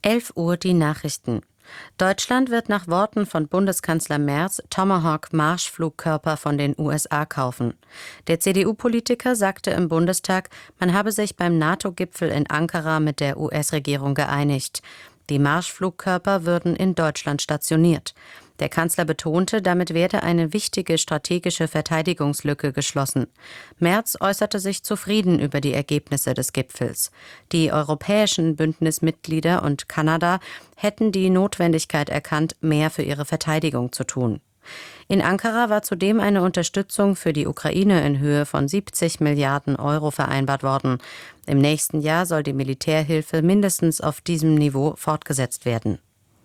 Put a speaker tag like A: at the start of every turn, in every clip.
A: 11 Uhr die Nachrichten. Deutschland wird nach Worten von Bundeskanzler Merz Tomahawk-Marschflugkörper von den USA kaufen. Der CDU-Politiker sagte im Bundestag, man habe sich beim NATO-Gipfel in Ankara mit der US-Regierung geeinigt. Die Marschflugkörper würden in Deutschland stationiert. Der Kanzler betonte, damit werde eine wichtige strategische Verteidigungslücke geschlossen. Merz äußerte sich zufrieden über die Ergebnisse des Gipfels. Die europäischen Bündnismitglieder und Kanada hätten die Notwendigkeit erkannt, mehr für ihre Verteidigung zu tun. In Ankara war zudem eine Unterstützung für die Ukraine in Höhe von 70 Milliarden Euro vereinbart worden. Im nächsten Jahr soll die Militärhilfe mindestens auf diesem Niveau fortgesetzt werden.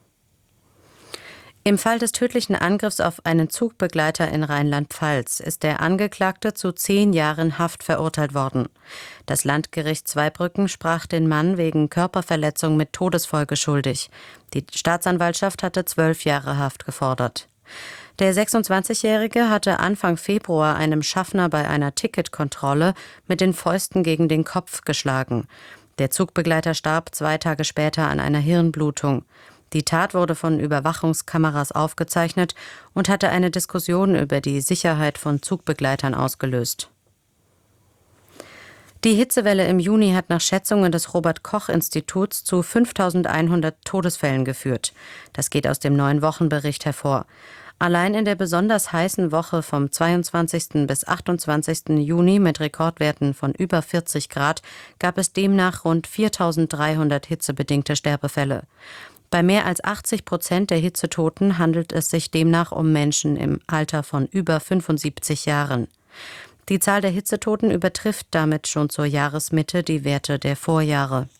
A: Im Fall des tödlichen Angriffs auf einen Zugbegleiter in Rheinland-Pfalz ist der Angeklagte zu 10 Jahren Haft verurteilt worden. Das Landgericht Zweibrücken sprach den Mann wegen Körperverletzung mit Todesfolge schuldig. Die Staatsanwaltschaft hatte 12 Jahre Haft gefordert. Der 26-Jährige hatte Anfang Februar einem Schaffner bei einer Ticketkontrolle mit den Fäusten gegen den Kopf geschlagen. Der Zugbegleiter starb 2 Tage später an einer Hirnblutung. Die Tat wurde von Überwachungskameras aufgezeichnet und hatte eine Diskussion über die Sicherheit von Zugbegleitern ausgelöst. Die Hitzewelle im Juni hat nach Schätzungen des Robert-Koch-Instituts zu 5.100 Todesfällen geführt. Das geht aus dem neuen Wochenbericht hervor. Allein in der besonders heißen Woche vom 22. bis 28. Juni mit Rekordwerten von über 40 Grad gab es demnach rund 4.300 hitzebedingte Sterbefälle. Bei mehr als 80% der Hitzetoten handelt es sich demnach um Menschen im Alter von über 75 Jahren. Die Zahl der Hitzetoten übertrifft damit schon zur Jahresmitte die Werte der Vorjahre.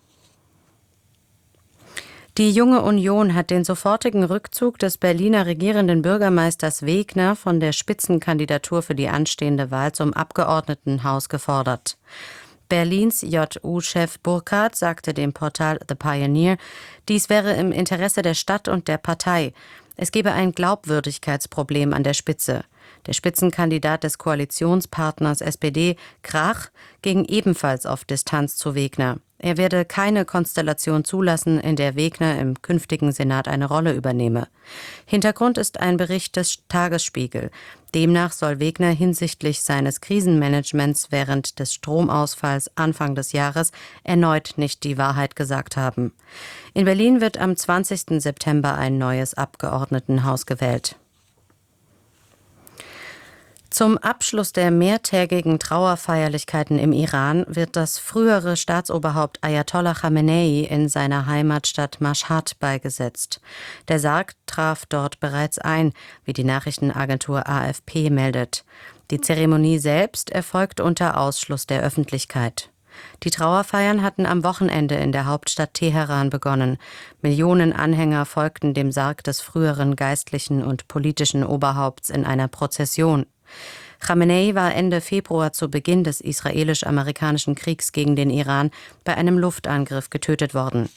A: Die Junge Union hat den sofortigen Rückzug des Berliner regierenden Bürgermeisters Wegner von der Spitzenkandidatur für die anstehende Wahl zum Abgeordnetenhaus gefordert. Berlins JU-Chef Burkhardt sagte dem Portal The Pioneer, dies wäre im Interesse der Stadt und der Partei. Es gebe ein Glaubwürdigkeitsproblem an der Spitze. Der Spitzenkandidat des Koalitionspartners SPD, Krach, ging ebenfalls auf Distanz zu Wegner. Er werde keine Konstellation zulassen, in der Wegner im künftigen Senat eine Rolle übernehme. Hintergrund ist ein Bericht des Tagesspiegel. Demnach soll Wegner hinsichtlich seines Krisenmanagements während des Stromausfalls Anfang des Jahres erneut nicht die Wahrheit gesagt haben. In Berlin wird am 20. September ein neues Abgeordnetenhaus gewählt. Zum Abschluss der mehrtägigen Trauerfeierlichkeiten im Iran wird das frühere Staatsoberhaupt Ayatollah Khamenei in seiner Heimatstadt Mashhad beigesetzt. Der Sarg traf dort bereits ein, wie die Nachrichtenagentur AFP meldet. Die Zeremonie selbst erfolgt unter Ausschluss der Öffentlichkeit. Die Trauerfeiern hatten am Wochenende in der Hauptstadt Teheran begonnen. Millionen Anhänger folgten dem Sarg des früheren geistlichen und politischen Oberhaupts in einer Prozession. Khamenei war Ende Februar zu Beginn des israelisch-amerikanischen Kriegs gegen den Iran bei einem Luftangriff getötet worden.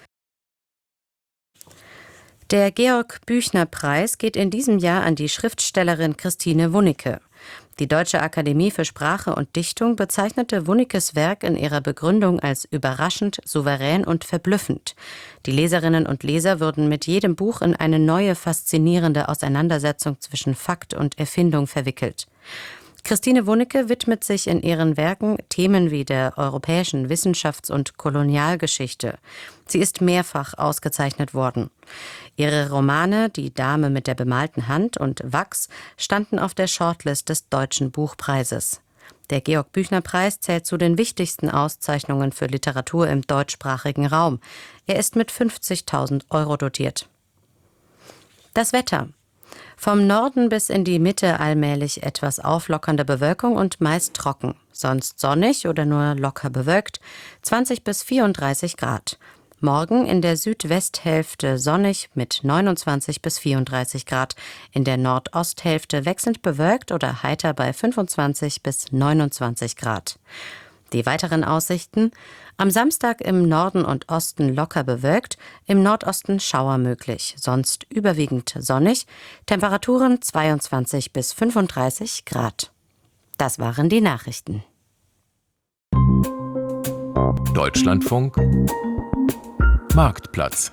A: Der Georg-Büchner-Preis geht in diesem Jahr an die Schriftstellerin Christine Wunnecke. Die Deutsche Akademie für Sprache und Dichtung bezeichnete Wunnekes Werk in ihrer Begründung als überraschend, souverän und verblüffend. Die Leserinnen und Leser würden mit jedem Buch in eine neue, faszinierende Auseinandersetzung zwischen Fakt und Erfindung verwickelt. Christine Wunnecke widmet sich in ihren Werken Themen wie der europäischen Wissenschafts- und Kolonialgeschichte. Sie ist mehrfach ausgezeichnet worden. Ihre Romane Die Dame mit der bemalten Hand und Wachs standen auf der Shortlist des Deutschen Buchpreises. Der Georg-Büchner-Preis zählt zu den wichtigsten Auszeichnungen für Literatur im deutschsprachigen Raum. Er ist mit 50.000 € dotiert. Das Wetter. Vom Norden bis in die Mitte allmählich etwas auflockernde Bewölkung und meist trocken. Sonst sonnig oder nur locker bewölkt, 20 bis 34 Grad. Morgen in der Südwesthälfte sonnig mit 29 bis 34 Grad. In der Nordosthälfte wechselnd bewölkt oder heiter bei 25 bis 29 Grad. Die weiteren Aussichten: am Samstag im Norden und Osten locker bewölkt, im Nordosten Schauer möglich, sonst überwiegend sonnig, Temperaturen 22 bis 35 Grad. Das waren die Nachrichten.
B: Deutschlandfunk Marktplatz.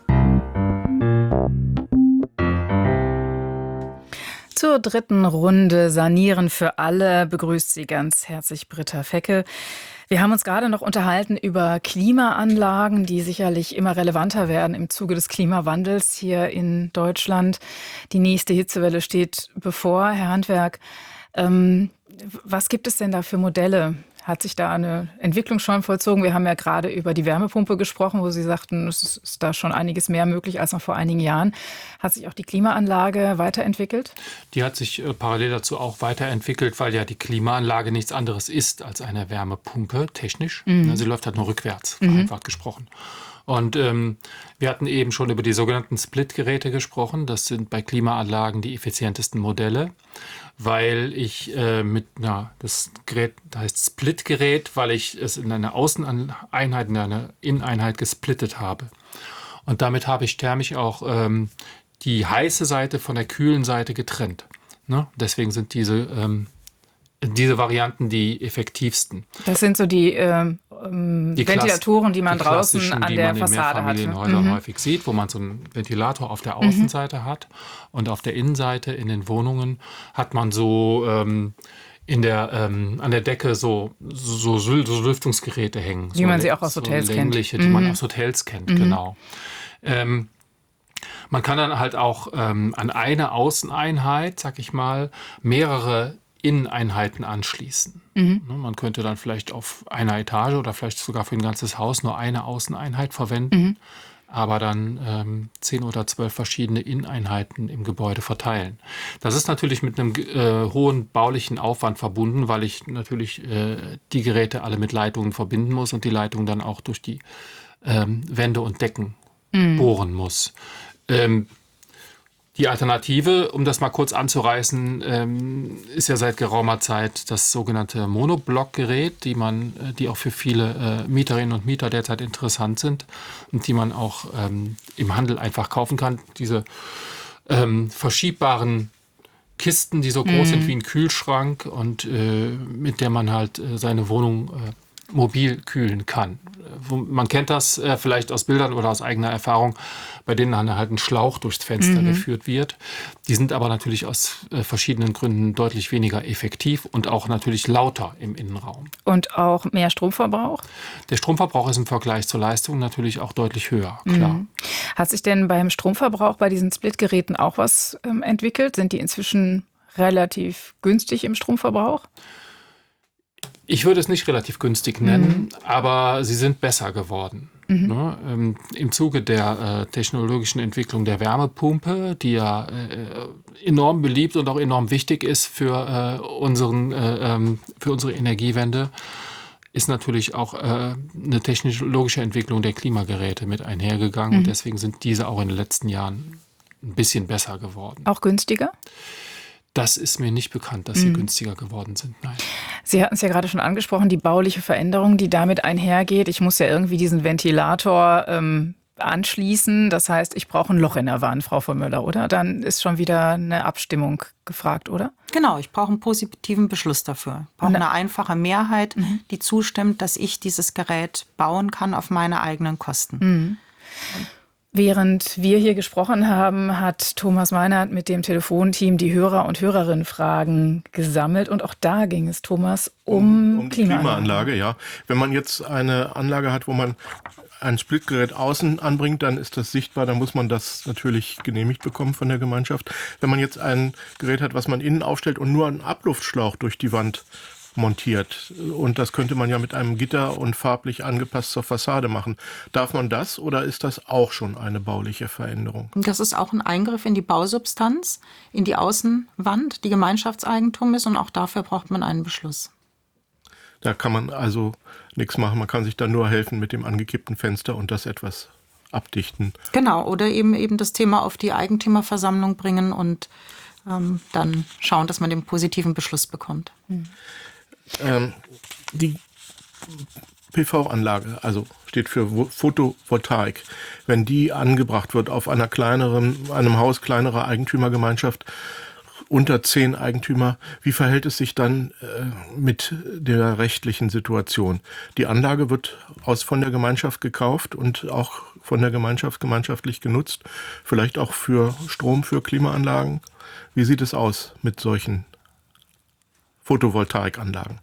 C: Zur dritten Runde Sanieren für alle begrüßt Sie ganz herzlich Britta Fecke. Wir haben uns gerade noch unterhalten über Klimaanlagen, die sicherlich immer relevanter werden im Zuge des Klimawandels hier in Deutschland. Die nächste Hitzewelle steht bevor. Herr Handwerk, was gibt es denn da für Modelle? Hat sich da eine Entwicklung schon vollzogen? Wir haben ja gerade über die Wärmepumpe gesprochen, wo Sie sagten, es ist da schon einiges mehr möglich als noch vor einigen Jahren. Hat sich auch die Klimaanlage weiterentwickelt?
D: Die hat sich parallel dazu auch weiterentwickelt, weil ja die Klimaanlage nichts anderes ist als eine Wärmepumpe, technisch. Sie läuft halt nur rückwärts, vereinfacht gesprochen. Und wir hatten eben schon über die sogenannten Split-Geräte gesprochen. Das sind bei Klimaanlagen die effizientesten Modelle, weil ich das Gerät das heißt Split-Gerät, weil ich es in eine Außeneinheit, in eine Inneneinheit gesplittet habe. Und damit habe ich thermisch auch die heiße Seite von der kühlen Seite getrennt. Ne? Deswegen sind diese Varianten die effektivsten.
C: Das sind so die Ventilatoren, die man draußen an der Fassade hat.
D: Die man in Mehrfamilienhäusern häufig sieht, wo man so einen Ventilator auf der Außenseite hat. Und auf der Innenseite in den Wohnungen hat man so an der Decke so Lüftungsgeräte hängen.
C: Wie man sie auch aus Hotels kennt.
D: Die man aus Hotels kennt, genau. Man kann dann halt auch an eine Außeneinheit, sag ich mal, mehrere Inneneinheiten anschließen. Man könnte dann vielleicht auf einer Etage oder vielleicht sogar für ein ganzes Haus nur eine Außeneinheit verwenden, aber dann 10 oder 12 verschiedene Inneneinheiten im Gebäude verteilen. Das ist natürlich mit einem hohen baulichen Aufwand verbunden, weil ich natürlich die Geräte alle mit Leitungen verbinden muss und die Leitungen dann auch durch die Wände und Decken bohren muss. Die Alternative, um das mal kurz anzureißen, ist ja seit geraumer Zeit das sogenannte Monoblock-Gerät, die auch für viele Mieterinnen und Mieter derzeit interessant sind und die man auch im Handel einfach kaufen kann. Diese verschiebbaren Kisten, die so groß sind wie ein Kühlschrank und mit der man halt seine Wohnung mobil kühlen kann. Man kennt das vielleicht aus Bildern oder aus eigener Erfahrung, bei denen dann halt ein Schlauch durchs Fenster geführt wird. Die sind aber natürlich aus verschiedenen Gründen deutlich weniger effektiv und auch natürlich lauter im Innenraum.
C: Und auch mehr Stromverbrauch?
D: Der Stromverbrauch ist im Vergleich zur Leistung natürlich auch deutlich höher, klar.
C: Hat sich denn beim Stromverbrauch bei diesen Split-Geräten auch was entwickelt? Sind die inzwischen relativ günstig im Stromverbrauch?
D: Ich würde es nicht relativ günstig nennen, aber sie sind besser geworden. Ne? Im Zuge der technologischen Entwicklung der Wärmepumpe, die ja enorm beliebt und auch enorm wichtig ist für unsere Energiewende, ist natürlich auch eine technologische Entwicklung der Klimageräte mit einhergegangen. Und deswegen sind diese auch in den letzten Jahren ein bisschen besser geworden.
C: Auch günstiger?
D: Das ist mir nicht bekannt, dass sie günstiger geworden sind. Nein.
C: Sie hatten es ja gerade schon angesprochen, die bauliche Veränderung, die damit einhergeht. Ich muss ja irgendwie diesen Ventilator anschließen. Das heißt, ich brauche ein Loch in der Wand, Frau von Müller, oder? Dann ist schon wieder eine Abstimmung gefragt, oder?
E: Genau, ich brauche einen positiven Beschluss dafür. Ich brauche eine einfache Mehrheit, die zustimmt, dass ich dieses Gerät bauen kann auf meine eigenen Kosten.
C: Während wir hier gesprochen haben, hat Thomas Meinert mit dem Telefonteam die Hörer- und Hörerinnenfragen gesammelt. Und auch da ging es, Thomas, um
F: Klimaanlage. Ja. Wenn man jetzt eine Anlage hat, wo man ein Splitgerät außen anbringt, dann ist das sichtbar. Dann muss man das natürlich genehmigt bekommen von der Gemeinschaft. Wenn man jetzt ein Gerät hat, was man innen aufstellt und nur einen Abluftschlauch durch die Wand montiert. Und das könnte man ja mit einem Gitter und farblich angepasst zur Fassade machen. Darf man das oder ist das auch schon eine bauliche Veränderung?
E: Das ist auch ein Eingriff in die Bausubstanz, in die Außenwand, die Gemeinschaftseigentum ist, und auch dafür braucht man einen Beschluss.
F: Da kann man also nichts machen. Man kann sich dann nur helfen mit dem angekippten Fenster und das etwas abdichten.
E: Genau, oder eben das Thema auf die Eigentümerversammlung bringen und dann schauen, dass man den positiven Beschluss bekommt.
F: Die PV-Anlage, also steht für Photovoltaik, wenn die angebracht wird auf einem Haus kleinerer Eigentümergemeinschaft, unter 10 Eigentümer. Wie verhält es sich dann mit der rechtlichen Situation? Die Anlage wird von der Gemeinschaft gekauft und auch von der Gemeinschaft gemeinschaftlich genutzt, vielleicht auch für Strom, für Klimaanlagen. Wie sieht es aus mit solchen Photovoltaikanlagen?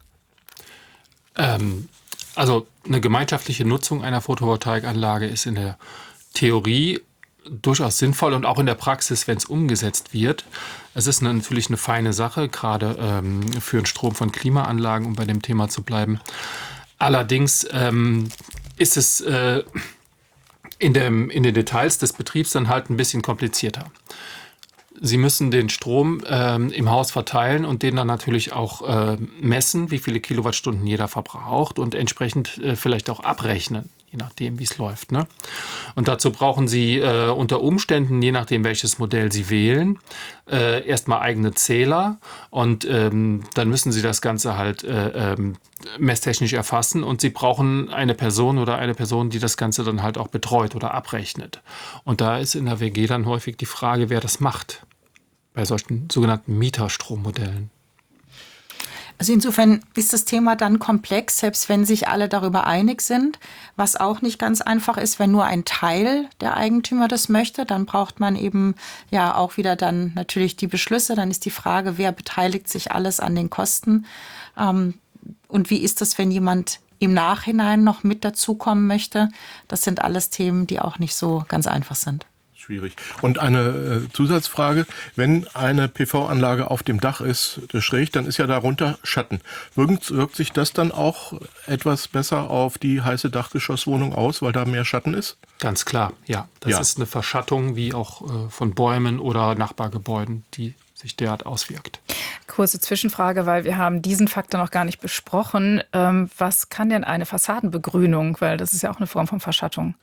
D: Also eine gemeinschaftliche Nutzung einer Photovoltaikanlage ist in der Theorie durchaus sinnvoll und auch in der Praxis, wenn es umgesetzt wird. Es ist natürlich eine feine Sache, gerade für den Strom von Klimaanlagen, um bei dem Thema zu bleiben. Allerdings ist es in den Details des Betriebs dann halt ein bisschen komplizierter. Sie müssen den Strom im Haus verteilen und den dann natürlich auch messen, wie viele Kilowattstunden jeder verbraucht und entsprechend vielleicht auch abrechnen, je nachdem, wie es läuft. Ne? Und dazu brauchen Sie unter Umständen, je nachdem, welches Modell Sie wählen, erstmal eigene Zähler und dann müssen Sie das Ganze halt messtechnisch erfassen und Sie brauchen eine Person, die das Ganze dann halt auch betreut oder abrechnet. Und da ist in der WG dann häufig die Frage, wer das macht bei solchen sogenannten Mieterstrommodellen.
E: Also insofern ist das Thema dann komplex, selbst wenn sich alle darüber einig sind, was auch nicht ganz einfach ist, wenn nur ein Teil der Eigentümer das möchte, dann braucht man eben ja auch wieder dann natürlich die Beschlüsse, dann ist die Frage, wer beteiligt sich alles an den Kosten und wie ist das, wenn jemand im Nachhinein noch mit dazukommen möchte? Das sind alles Themen, die auch nicht so ganz einfach sind.
F: Schwierig. Und eine Zusatzfrage, wenn eine PV-Anlage auf dem Dach ist, schräg, dann ist ja darunter Schatten. Wirkt sich das dann auch etwas besser auf die heiße Dachgeschosswohnung aus, weil da mehr Schatten ist?
D: Ganz klar, ja. Das ist eine Verschattung wie auch von Bäumen oder Nachbargebäuden, die sich derart auswirkt.
C: Kurze Zwischenfrage, weil wir haben diesen Faktor noch gar nicht besprochen. Was kann denn eine Fassadenbegrünung? Weil das ist ja auch eine Form von Verschattung.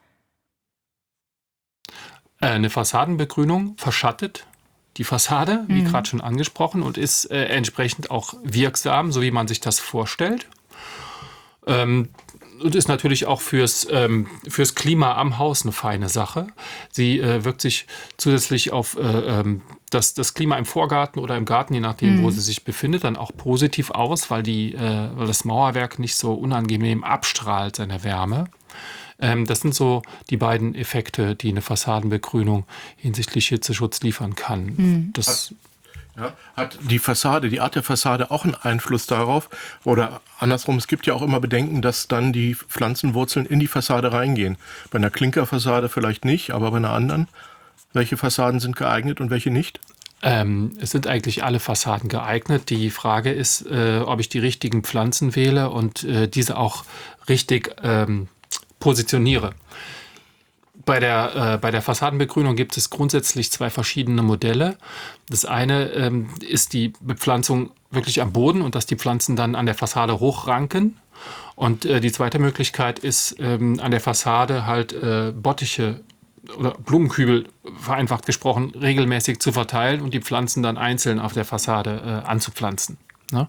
D: Eine Fassadenbegrünung verschattet die Fassade, wie gerade schon angesprochen, und ist entsprechend auch wirksam, so wie man sich das vorstellt. Und ist natürlich auch fürs Klima am Haus eine feine Sache. Sie wirkt sich zusätzlich auf das Klima im Vorgarten oder im Garten, je nachdem, wo sie sich befindet, dann auch positiv aus, weil das Mauerwerk nicht so unangenehm abstrahlt seine Wärme. Das sind so die beiden Effekte, die eine Fassadenbegrünung hinsichtlich Hitzeschutz liefern kann.
F: Hat die Fassade, die Art der Fassade auch einen Einfluss darauf? Oder andersrum, es gibt ja auch immer Bedenken, dass dann die Pflanzenwurzeln in die Fassade reingehen. Bei einer Klinkerfassade vielleicht nicht, aber bei einer anderen. Welche Fassaden sind geeignet und welche nicht?
D: Es sind eigentlich alle Fassaden geeignet. Die Frage ist, ob ich die richtigen Pflanzen wähle und diese auch richtig positioniere. Bei der Fassadenbegrünung gibt es grundsätzlich 2 verschiedene Modelle. Das eine ist die Bepflanzung wirklich am Boden und dass die Pflanzen dann an der Fassade hochranken. Und die zweite Möglichkeit ist, an der Fassade halt Bottiche oder Blumenkübel, vereinfacht gesprochen, regelmäßig zu verteilen und die Pflanzen dann einzeln auf der Fassade anzupflanzen. Ne?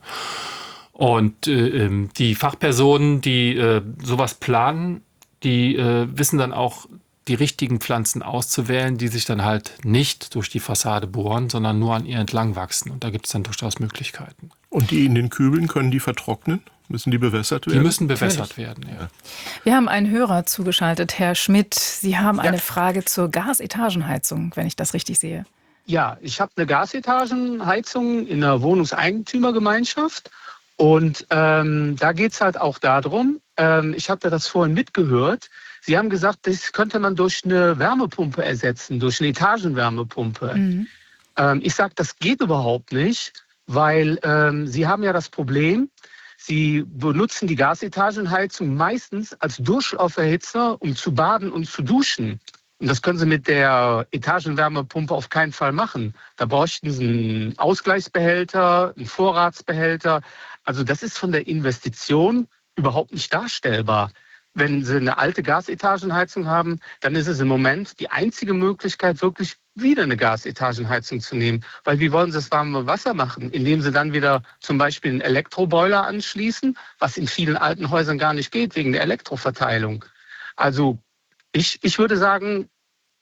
D: Und die Fachpersonen, die sowas planen, die wissen dann auch, die richtigen Pflanzen auszuwählen, die sich dann halt nicht durch die Fassade bohren, sondern nur an ihr entlang wachsen. Und da gibt es dann durchaus Möglichkeiten.
F: Und die in den Kübeln, können die vertrocknen? Müssen die bewässert werden?
D: Die müssen bewässert werden, ja.
C: Wir haben einen Hörer zugeschaltet, Herr Schmidt. Sie haben eine Frage zur Gasetagenheizung, wenn ich das richtig sehe.
B: Ja, ich habe eine Gasetagenheizung in einer Wohnungseigentümergemeinschaft. Und da geht es halt auch darum, ich habe das vorhin mitgehört, Sie haben gesagt, das könnte man durch eine Wärmepumpe ersetzen, durch eine Etagenwärmepumpe. Ich sage, das geht überhaupt nicht, weil Sie haben ja das Problem, Sie benutzen die Gasetagenheizung meistens als Durchlauferhitzer, um zu baden und zu duschen. Und das können Sie mit der Etagenwärmepumpe auf keinen Fall machen. Da bräuchten Sie einen Ausgleichsbehälter, einen Vorratsbehälter. Also das ist von der Investition überhaupt nicht darstellbar. Wenn Sie eine alte Gasetagenheizung haben, dann ist es im Moment die einzige Möglichkeit, wirklich wieder eine Gasetagenheizung zu nehmen. Weil wie wollen Sie das warme Wasser machen? Indem Sie dann wieder zum Beispiel einen Elektroboiler anschließen, was in vielen alten Häusern gar nicht geht, wegen der Elektroverteilung. Also ich würde sagen,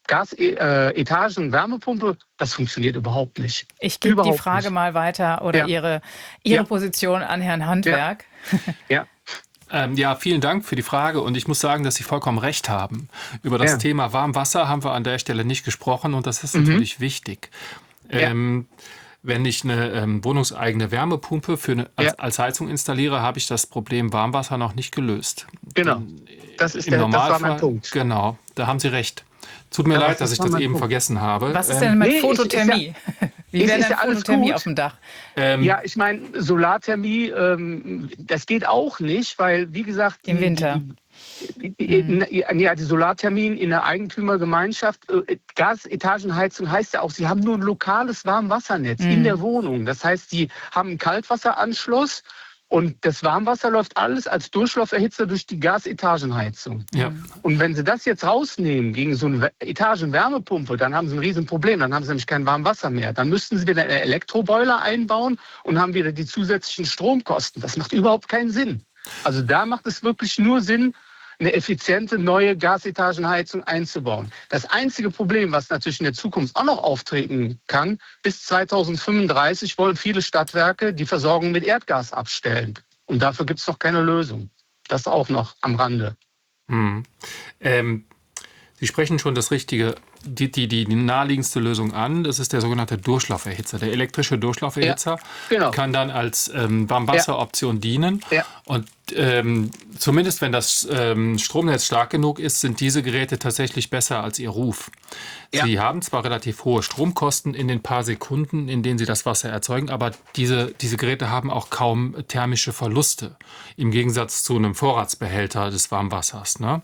B: Gas-Etagen-Wärmepumpe, das funktioniert überhaupt nicht.
C: Ich gebe die
B: Überhaupt
C: Frage
B: nicht.
C: mal weiter oder Ihre Position an Herrn Handwerk.
B: Ja.
D: Ja, vielen Dank für die Frage und ich muss sagen, dass Sie vollkommen recht haben. Über das Thema Warmwasser haben wir an der Stelle nicht gesprochen und das ist natürlich wichtig. Wenn ich eine wohnungseigene Wärmepumpe als Heizung installiere, habe ich das Problem Warmwasser noch nicht gelöst.
B: Genau, das war mein Punkt.
D: Genau, da haben Sie recht. Tut mir leid, dass ich das eben vergessen habe.
C: Was ist denn mit Photothermie? Wie wäre denn Photothermie auf dem Dach?
B: Ja, ich meine, Solarthermie, das geht auch nicht, weil, wie gesagt...
C: Im Winter.
B: Die Solarthermie in der Eigentümergemeinschaft, Gasetagenheizung heißt ja auch, sie haben nur ein lokales Warmwassernetz in der Wohnung. Das heißt, sie haben einen Kaltwasseranschluss und das Warmwasser läuft alles als Durchlauferhitzer durch die Gasetagenheizung.
D: Ja.
B: Und wenn sie das jetzt rausnehmen gegen so eine Etagenwärmepumpe, dann haben sie ein Riesenproblem. Dann haben sie nämlich kein Warmwasser mehr. Dann müssten sie wieder einen Elektroboiler einbauen und haben wieder die zusätzlichen Stromkosten. Das macht überhaupt keinen Sinn. Also da macht es wirklich nur Sinn, eine effiziente neue Gasetagenheizung einzubauen. Das einzige Problem, was natürlich in der Zukunft auch noch auftreten kann, bis 2035 wollen viele Stadtwerke die Versorgung mit Erdgas abstellen. Und dafür gibt es noch keine Lösung. Das auch noch am Rande.
D: Sie sprechen schon das Richtige, die naheliegendste Lösung an. Das ist der sogenannte Durchlauferhitzer. Der elektrische Durchlauferhitzer kann dann als Warmwasseroption dienen. Ja. Und zumindest wenn das Stromnetz stark genug ist, sind diese Geräte tatsächlich besser als ihr Ruf. Ja. Sie haben zwar relativ hohe Stromkosten in den paar Sekunden, in denen sie das Wasser erzeugen, aber diese Geräte haben auch kaum thermische Verluste, im Gegensatz zu einem Vorratsbehälter des Warmwassers. Ne?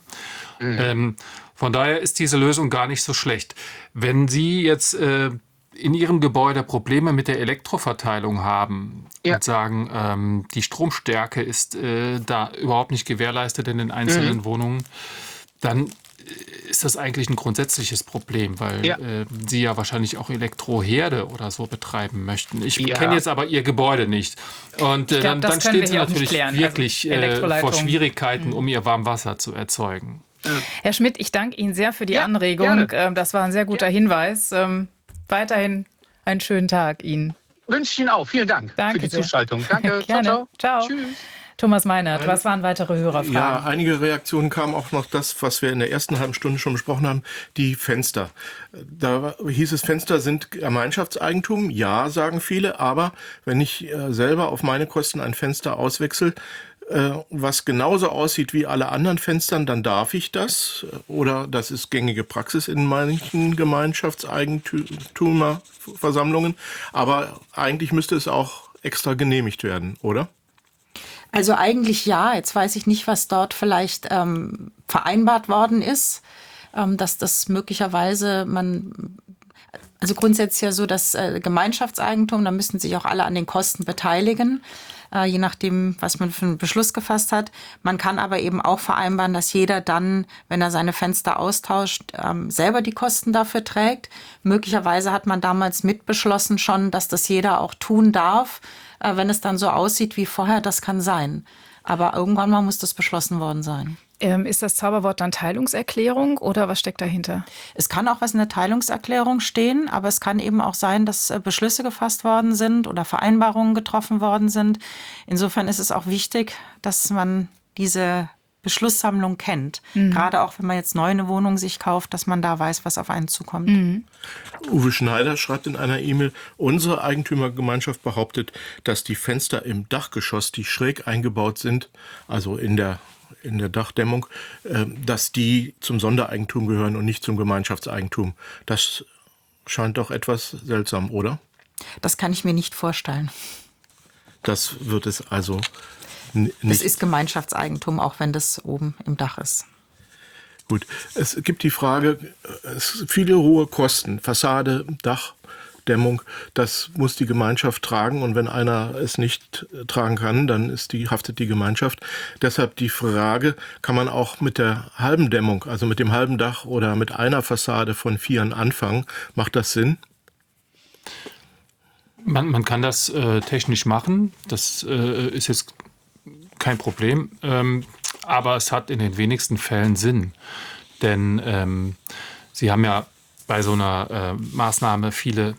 D: Von daher ist diese Lösung gar nicht so schlecht. Wenn Sie jetzt in Ihrem Gebäude Probleme mit der Elektroverteilung haben und sagen, die Stromstärke ist da überhaupt nicht gewährleistet in den einzelnen Wohnungen, dann ist das eigentlich ein grundsätzliches Problem, weil Sie ja wahrscheinlich auch Elektroherde oder so betreiben möchten. Ich kenne jetzt aber Ihr Gebäude nicht. Und dann stehen Sie natürlich wirklich vor Schwierigkeiten, um Ihr Warmwasser zu erzeugen.
C: Herr Schmidt, ich danke Ihnen sehr für die Anregung. Das war ein sehr guter Hinweis. Weiterhin einen schönen Tag Ihnen.
B: Wünsche ich Ihnen auch. Vielen Dank für die Zuschaltung. Danke.
C: Gerne. Ciao.
B: Tschüss.
C: Thomas Meinert, was waren weitere Hörerfragen?
F: Ja, einige Reaktionen kamen auch noch das, was wir in der ersten halben Stunde schon besprochen haben, die Fenster. Da hieß es, Fenster sind Gemeinschaftseigentum. Ja, sagen viele, aber wenn ich selber auf meine Kosten ein Fenster auswechsel, was genauso aussieht wie alle anderen Fenstern, dann darf ich das. Oder das ist gängige Praxis in manchen Gemeinschaftseigentümerversammlungen. Aber eigentlich müsste es auch extra genehmigt werden, oder?
E: Also eigentlich ja. Jetzt weiß ich nicht, was dort vielleicht vereinbart worden ist, dass das möglicherweise also grundsätzlich ja so, dass Gemeinschaftseigentum, da müssen sich auch alle an den Kosten beteiligen, je nachdem, was man für einen Beschluss gefasst hat. Man kann aber eben auch vereinbaren, dass jeder dann, wenn er seine Fenster austauscht, selber die Kosten dafür trägt. Möglicherweise hat man damals mitbeschlossen schon, dass das jeder auch tun darf, wenn es dann so aussieht wie vorher. Das kann sein. Aber irgendwann mal muss das beschlossen worden sein.
C: Ist das Zauberwort dann Teilungserklärung oder was steckt dahinter?
E: Es kann auch was in der Teilungserklärung stehen, aber es kann eben auch sein, dass Beschlüsse gefasst worden sind oder Vereinbarungen getroffen worden sind. Insofern ist es auch wichtig, dass man diese Beschlusssammlung kennt. Gerade auch, wenn man jetzt neu eine Wohnung sich kauft, dass man da weiß, was auf einen zukommt.
F: Uwe Schneider schreibt in einer E-Mail, unsere Eigentümergemeinschaft behauptet, dass die Fenster im Dachgeschoss, die schräg eingebaut sind, also in der Dachdämmung, dass die zum Sondereigentum gehören und nicht zum Gemeinschaftseigentum. Das scheint doch etwas seltsam, oder?
E: Das kann ich mir nicht vorstellen.
F: Das wird es also nicht.
E: Es ist Gemeinschaftseigentum, auch wenn das oben im Dach ist.
F: Gut, es gibt die Frage, viele hohe Kosten, Fassade, Dach, Dämmung, das muss die Gemeinschaft tragen und wenn einer es nicht tragen kann, dann haftet die Gemeinschaft. Deshalb die Frage, kann man auch mit der halben Dämmung, also mit dem halben Dach oder mit einer Fassade von 4 anfangen? Macht das Sinn?
D: Man kann das technisch machen, das ist jetzt kein Problem, aber es hat in den wenigsten Fällen Sinn, denn Sie haben ja bei so einer Maßnahme viele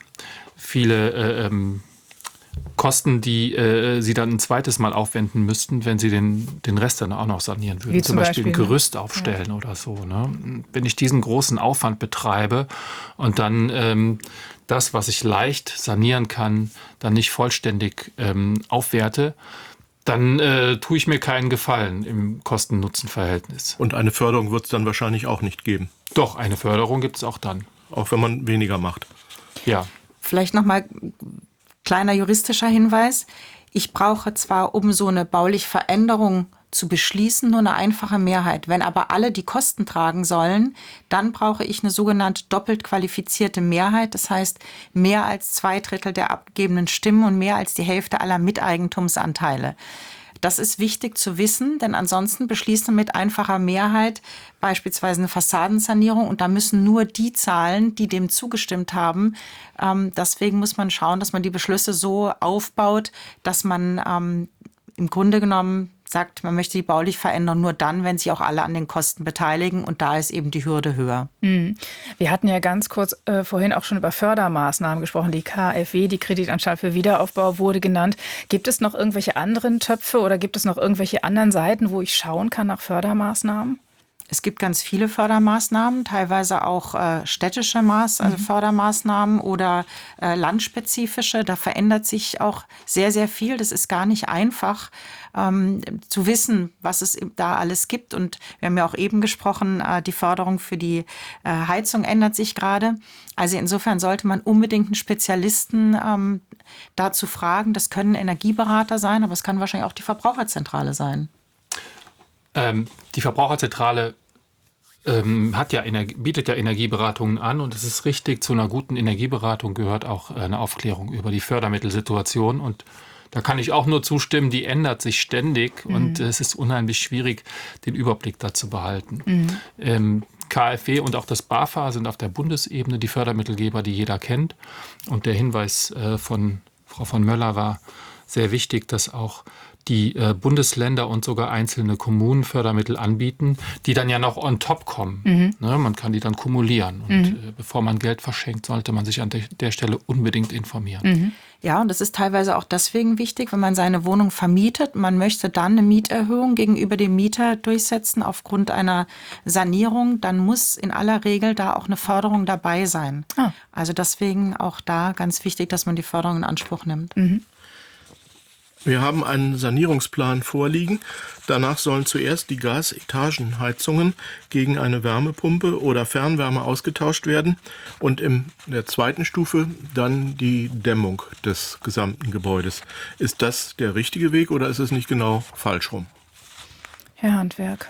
D: Kosten, die Sie dann ein zweites Mal aufwenden müssten, wenn Sie den Rest dann auch noch sanieren würden.
C: Wie
D: zum Beispiel ein
C: ne?
D: Gerüst aufstellen oder so. Ne? Wenn ich diesen großen Aufwand betreibe und dann das, was ich leicht sanieren kann, dann nicht vollständig aufwerte, dann tue ich mir keinen Gefallen im Kosten-Nutzen-Verhältnis.
F: Und eine Förderung wird es dann wahrscheinlich auch nicht geben.
D: Doch, eine Förderung gibt es auch dann.
F: Auch wenn man weniger macht.
D: Ja.
E: Vielleicht nochmal kleiner juristischer Hinweis. Ich brauche zwar, um so eine bauliche Veränderung zu beschließen, nur eine einfache Mehrheit. Wenn aber alle die Kosten tragen sollen, dann brauche ich eine sogenannte doppelt qualifizierte Mehrheit. Das heißt, mehr als 2/3 der abgegebenen Stimmen und mehr als die Hälfte aller Miteigentumsanteile. Das ist wichtig zu wissen, denn ansonsten beschließt man mit einfacher Mehrheit beispielsweise eine Fassadensanierung und da müssen nur die zahlen, die dem zugestimmt haben. Deswegen muss man schauen, dass man die Beschlüsse so aufbaut, dass man im Grunde genommen sagt, man möchte die baulich verändern, nur dann, wenn sich auch alle an den Kosten beteiligen und da ist eben die Hürde höher.
C: Wir hatten ja ganz kurz vorhin auch schon über Fördermaßnahmen gesprochen. Die KfW, die Kreditanstalt für Wiederaufbau, wurde genannt. Gibt es noch irgendwelche anderen Töpfe oder gibt es noch irgendwelche anderen Seiten, wo ich schauen kann nach Fördermaßnahmen?
E: Es gibt ganz viele Fördermaßnahmen, teilweise auch städtische Fördermaßnahmen oder landspezifische. Da verändert sich auch sehr, sehr viel. Das ist gar nicht einfach zu wissen, was es da alles gibt. Und wir haben ja auch eben gesprochen, die Förderung für die Heizung ändert sich gerade. Also insofern sollte man unbedingt einen Spezialisten dazu fragen. Das können Energieberater sein, aber es kann wahrscheinlich auch die Verbraucherzentrale sein.
D: Die Verbraucherzentrale bietet ja Energieberatungen an und es ist richtig, zu einer guten Energieberatung gehört auch eine Aufklärung über die Fördermittelsituation und da kann ich auch nur zustimmen, die ändert sich ständig und es ist unheimlich schwierig, den Überblick da zu behalten. KfW und auch das BAFA sind auf der Bundesebene die Fördermittelgeber, die jeder kennt und der Hinweis von Frau von Möller war sehr wichtig, dass auch die Bundesländer und sogar einzelne Kommunen Fördermittel anbieten, die dann ja noch on top kommen. Ne, man kann die dann kumulieren. Und bevor man Geld verschenkt, sollte man sich an der Stelle unbedingt informieren.
E: Ja, und das ist teilweise auch deswegen wichtig, wenn man seine Wohnung vermietet. Man möchte dann eine Mieterhöhung gegenüber dem Mieter durchsetzen aufgrund einer Sanierung. Dann muss in aller Regel da auch eine Förderung dabei sein. Also deswegen auch da ganz wichtig, dass man die Förderung in Anspruch nimmt.
F: Wir haben einen Sanierungsplan vorliegen. Danach sollen zuerst die Gasetagenheizungen gegen eine Wärmepumpe oder Fernwärme ausgetauscht werden und in der zweiten Stufe dann die Dämmung des gesamten Gebäudes. Ist das der richtige Weg oder ist es nicht genau falsch rum?
C: Herr Handwerk.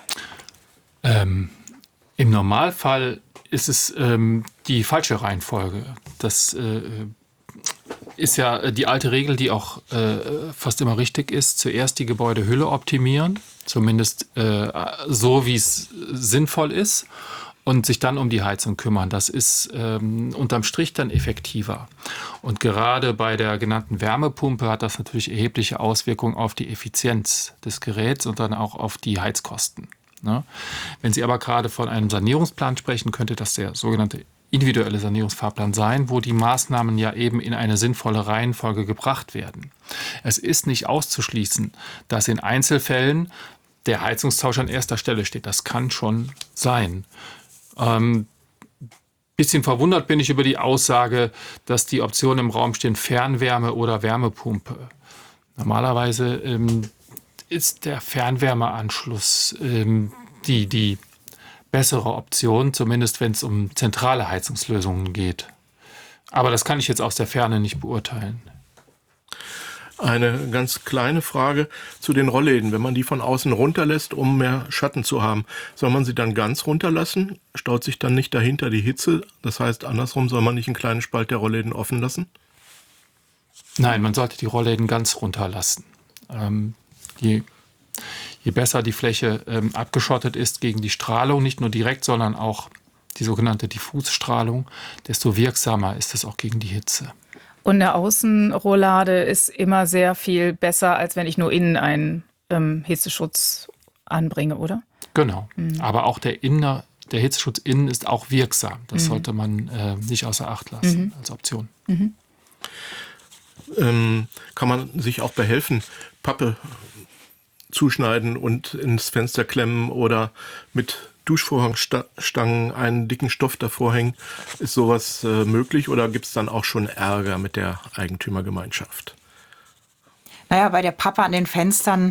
D: Im Normalfall ist es die falsche Reihenfolge. Das ist ja die alte Regel, die auch fast immer richtig ist. Zuerst die Gebäudehülle optimieren, zumindest so, wie es sinnvoll ist, und sich dann um die Heizung kümmern. Das ist unterm Strich dann effektiver. Und gerade bei der genannten Wärmepumpe hat das natürlich erhebliche Auswirkungen auf die Effizienz des Geräts und dann auch auf die Heizkosten. Ne? Wenn Sie aber gerade von einem Sanierungsplan sprechen, könnte das der sogenannte individuelle Sanierungsfahrplan sein, wo die Maßnahmen ja eben in eine sinnvolle Reihenfolge gebracht werden. Es ist nicht auszuschließen, dass in Einzelfällen der Heizungstausch an erster Stelle steht. Das kann schon sein. Bisschen verwundert bin ich über die Aussage, dass die Optionen im Raum stehen, Fernwärme oder Wärmepumpe. Normalerweise ist der Fernwärmeanschluss die bessere Option, zumindest wenn es um zentrale Heizungslösungen geht. Aber das kann ich jetzt aus der Ferne nicht beurteilen.
F: Eine ganz kleine Frage zu den Rollläden. Wenn man die von außen runterlässt, um mehr Schatten zu haben, soll man sie dann ganz runterlassen? Staut sich dann nicht dahinter die Hitze? Das heißt, andersrum, soll man nicht einen kleinen Spalt der Rollläden offen lassen?
D: Nein, man sollte die Rollläden ganz runterlassen. Je besser die Fläche abgeschottet ist gegen die Strahlung, nicht nur direkt, sondern auch die sogenannte Diffusstrahlung, desto wirksamer ist es auch gegen die Hitze.
C: Und eine Außenrollade ist immer sehr viel besser, als wenn ich nur innen einen Hitzeschutz anbringe, oder?
D: Genau. Aber auch der der Hitzeschutz innen ist auch wirksam. Das sollte man nicht außer Acht lassen als Option.
F: Kann man sich auch behelfen, Pappe zuschneiden und ins Fenster klemmen oder mit Duschvorhangstangen einen dicken Stoff davor hängen? Ist sowas möglich oder gibt es dann auch schon Ärger mit der Eigentümergemeinschaft?
E: Naja, bei der Pappe an den Fenstern,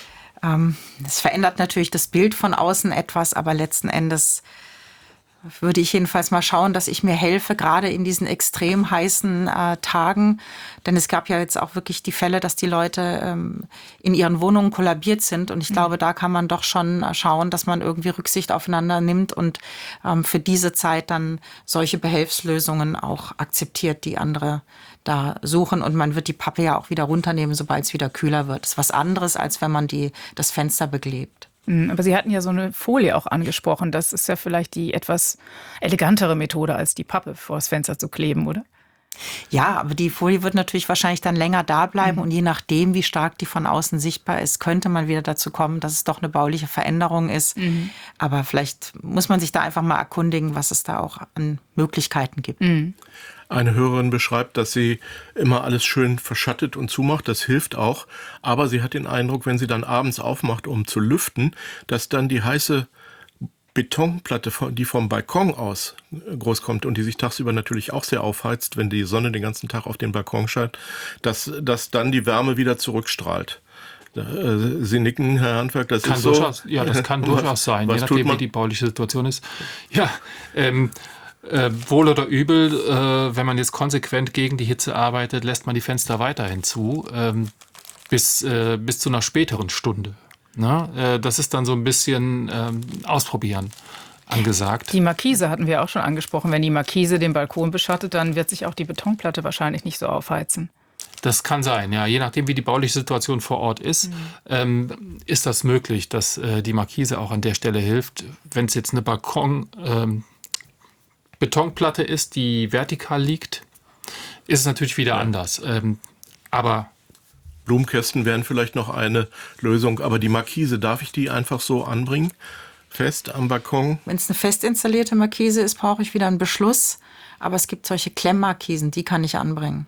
E: das verändert natürlich das Bild von außen etwas, aber letzten Endes würde ich jedenfalls mal schauen, dass ich mir helfe, gerade in diesen extrem heißen Tagen. Denn es gab ja jetzt auch wirklich die Fälle, dass die Leute in ihren Wohnungen kollabiert sind. Und ich glaube, da kann man doch schon schauen, dass man irgendwie Rücksicht aufeinander nimmt und für diese Zeit dann solche Behelfslösungen auch akzeptiert, die andere da suchen. Und man wird die Pappe ja auch wieder runternehmen, sobald es wieder kühler wird. Das ist was anderes, als wenn man das Fenster beklebt.
C: Aber Sie hatten ja so eine Folie auch angesprochen. Das ist ja vielleicht die etwas elegantere Methode, als die Pappe vor das Fenster zu kleben, oder?
E: Ja, aber die Folie wird natürlich wahrscheinlich dann länger da bleiben. Und je nachdem, wie stark die von außen sichtbar ist, könnte man wieder dazu kommen, dass es doch eine bauliche Veränderung ist. Aber vielleicht muss man sich da einfach mal erkundigen, was es da auch an Möglichkeiten gibt.
F: Eine Hörerin beschreibt, dass sie immer alles schön verschattet und zumacht. Das hilft auch. Aber sie hat den Eindruck, wenn sie dann abends aufmacht, um zu lüften, dass dann die heiße Betonplatte, die vom Balkon aus groß kommt und die sich tagsüber natürlich auch sehr aufheizt, wenn die Sonne den ganzen Tag auf den Balkon scheint, dass dann die Wärme wieder zurückstrahlt. Sie nicken, Herr Handwerk, das
D: kann
F: ist
D: durchaus,
F: so.
D: Ja, das kann durchaus sein, je
F: Was
D: nachdem, wie die bauliche Situation ist. Ja, wohl oder übel, wenn man jetzt konsequent gegen die Hitze arbeitet, lässt man die Fenster weiterhin zu, bis zu einer späteren Stunde. Na, das ist dann so ein bisschen ausprobieren angesagt.
C: Die Markise hatten wir auch schon angesprochen. Wenn die Markise den Balkon beschattet, dann wird sich auch die Betonplatte wahrscheinlich nicht so aufheizen.
D: Das kann sein, ja. Je nachdem, wie die bauliche Situation vor Ort ist, ist das möglich, dass die Markise auch an der Stelle hilft. Wenn es jetzt eine Betonplatte ist, die vertikal liegt, ist es natürlich wieder anders. Aber
F: Blumenkästen wären vielleicht noch eine Lösung, aber die Markise, darf ich die einfach so anbringen? Fest am Balkon?
E: Wenn es eine fest installierte Markise ist, brauche ich wieder einen Beschluss. Aber es gibt solche Klemmmarkisen, die kann ich anbringen.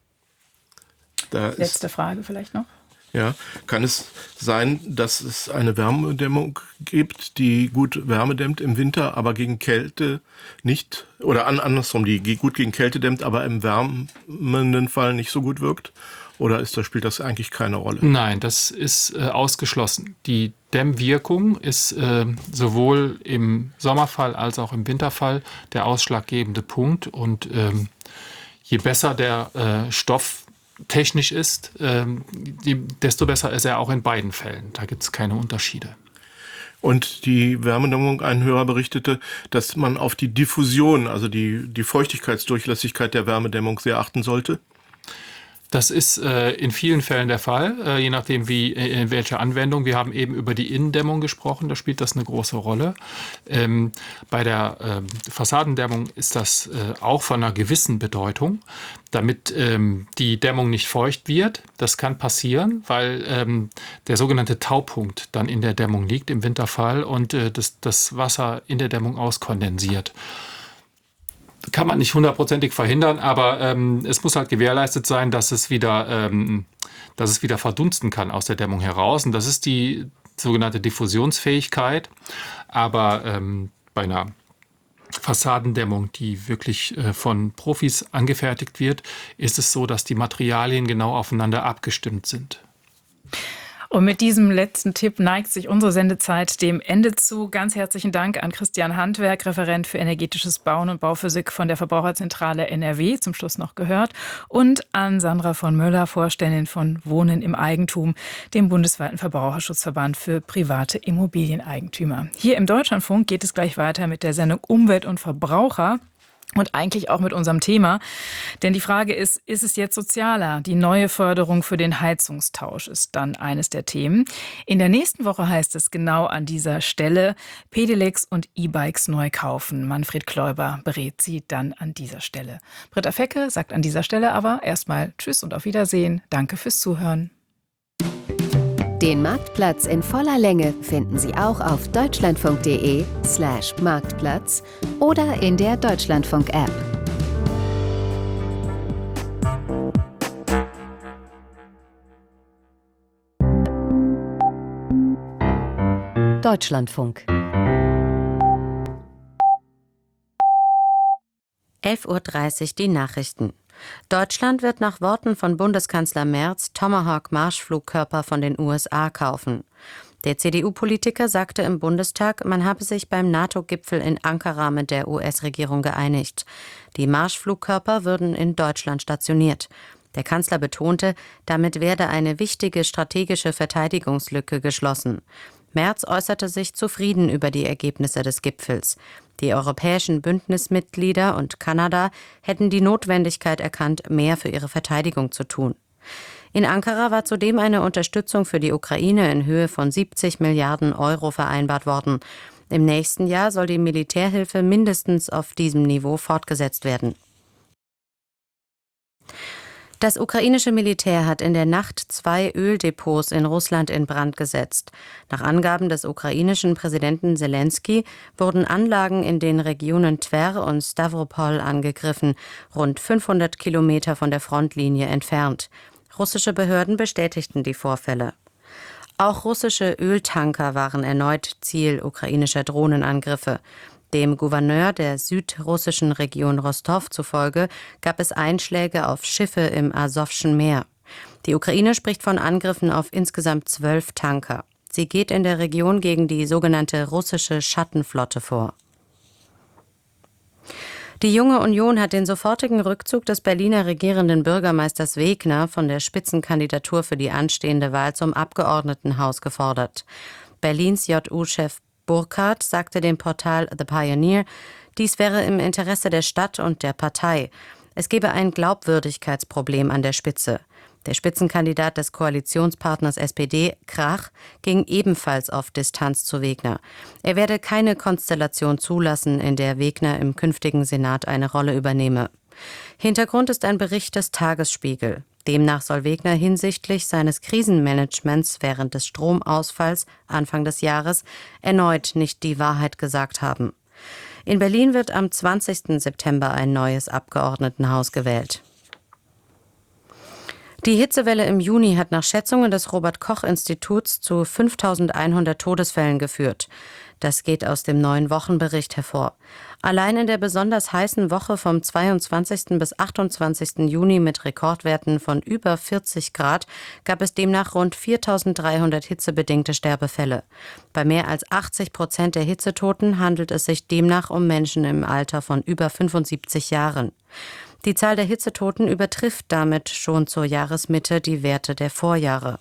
C: Letzte Frage vielleicht noch.
F: Ja, kann es sein, dass es eine Wärmedämmung gibt, die gut Wärme dämmt im Winter, aber gegen Kälte nicht, oder andersrum, die gut gegen Kälte dämmt, aber im wärmenden Fall nicht so gut wirkt? Oder spielt das eigentlich keine Rolle?
D: Nein, das ist ausgeschlossen. Die Dämmwirkung ist sowohl im Sommerfall als auch im Winterfall der ausschlaggebende Punkt. Und je besser der Stoff technisch ist, desto besser ist er auch in beiden Fällen. Da gibt es keine Unterschiede.
F: Und die Wärmedämmung, ein Hörer berichtete, dass man auf die Diffusion, also die Feuchtigkeitsdurchlässigkeit der Wärmedämmung sehr achten sollte.
D: Das ist in vielen Fällen der Fall, je nachdem in welcher Anwendung. Wir haben eben über die Innendämmung gesprochen, da spielt das eine große Rolle. Bei der Fassadendämmung ist das auch von einer gewissen Bedeutung, damit die Dämmung nicht feucht wird. Das kann passieren, weil der sogenannte Taupunkt dann in der Dämmung liegt im Winterfall und das Wasser in der Dämmung auskondensiert. Kann man nicht hundertprozentig verhindern, aber es muss halt gewährleistet sein, dass es wieder verdunsten kann aus der Dämmung heraus. Und das ist die sogenannte Diffusionsfähigkeit. Aber bei einer Fassadendämmung, die wirklich von Profis angefertigt wird, ist es so, dass die Materialien genau aufeinander abgestimmt sind.
C: Und mit diesem letzten Tipp neigt sich unsere Sendezeit dem Ende zu. Ganz herzlichen Dank an Christian Handwerk, Referent für energetisches Bauen und Bauphysik von der Verbraucherzentrale NRW, zum Schluss noch gehört, und an Sandra von Möller, Vorständin von Wohnen im Eigentum, dem bundesweiten Verbraucherschutzverband für private Immobilieneigentümer. Hier im Deutschlandfunk geht es gleich weiter mit der Sendung Umwelt und Verbraucher. Und eigentlich auch mit unserem Thema. Denn die Frage ist es jetzt sozialer? Die neue Förderung für den Heizungstausch ist dann eines der Themen. In der nächsten Woche heißt es genau an dieser Stelle, Pedelecs und E-Bikes neu kaufen. Manfred Kläuber berät Sie dann an dieser Stelle. Britta Fecke sagt an dieser Stelle aber erstmal Tschüss und auf Wiedersehen. Danke fürs Zuhören.
G: Den Marktplatz in voller Länge finden Sie auch auf deutschlandfunk.de/Marktplatz oder in der Deutschlandfunk-App. Deutschlandfunk.
A: 11:30 Uhr die Nachrichten. Deutschland wird nach Worten von Bundeskanzler Merz Tomahawk-Marschflugkörper von den USA kaufen. Der CDU-Politiker sagte im Bundestag, man habe sich beim NATO-Gipfel in Ankara mit der US-Regierung geeinigt. Die Marschflugkörper würden in Deutschland stationiert. Der Kanzler betonte, damit werde eine wichtige strategische Verteidigungslücke geschlossen. Merz äußerte sich zufrieden über die Ergebnisse des Gipfels. Die europäischen Bündnismitglieder und Kanada hätten die Notwendigkeit erkannt, mehr für ihre Verteidigung zu tun. In Ankara war zudem eine Unterstützung für die Ukraine in Höhe von 70 Milliarden Euro vereinbart worden. Im nächsten Jahr soll die Militärhilfe mindestens auf diesem Niveau fortgesetzt werden. Das ukrainische Militär hat in der Nacht 2 Öldepots in Russland in Brand gesetzt. Nach Angaben des ukrainischen Präsidenten Selenskyj wurden Anlagen in den Regionen Twer und Stavropol angegriffen, rund 500 Kilometer von der Frontlinie entfernt. Russische Behörden bestätigten die Vorfälle. Auch russische Öltanker waren erneut Ziel ukrainischer Drohnenangriffe. Dem Gouverneur der südrussischen Region Rostow zufolge gab es Einschläge auf Schiffe im Asowschen Meer. Die Ukraine spricht von Angriffen auf insgesamt 12 Tanker. Sie geht in der Region gegen die sogenannte russische Schattenflotte vor. Die Junge Union hat den sofortigen Rückzug des Berliner regierenden Bürgermeisters Wegner von der Spitzenkandidatur für die anstehende Wahl zum Abgeordnetenhaus gefordert. Berlins JU-Chef Burkhardt sagte dem Portal The Pioneer, dies wäre im Interesse der Stadt und der Partei. Es gebe ein Glaubwürdigkeitsproblem an der Spitze. Der Spitzenkandidat des Koalitionspartners SPD, Krach, ging ebenfalls auf Distanz zu Wegner. Er werde keine Konstellation zulassen, in der Wegner im künftigen Senat eine Rolle übernehme. Hintergrund ist ein Bericht des Tagesspiegel. Demnach soll Wegner hinsichtlich seines Krisenmanagements während des Stromausfalls Anfang des Jahres erneut nicht die Wahrheit gesagt haben. In Berlin wird am 20. September ein neues Abgeordnetenhaus gewählt. Die Hitzewelle im Juni hat nach Schätzungen des Robert-Koch-Instituts zu 5.100 Todesfällen geführt. Das geht aus dem neuen Wochenbericht hervor. Allein in der besonders heißen Woche vom 22. bis 28. Juni mit Rekordwerten von über 40 Grad gab es demnach rund 4.300 hitzebedingte Sterbefälle. Bei mehr als 80% der Hitzetoten handelt es sich demnach um Menschen im Alter von über 75 Jahren. Die Zahl der Hitzetoten übertrifft damit schon zur Jahresmitte die Werte der Vorjahre.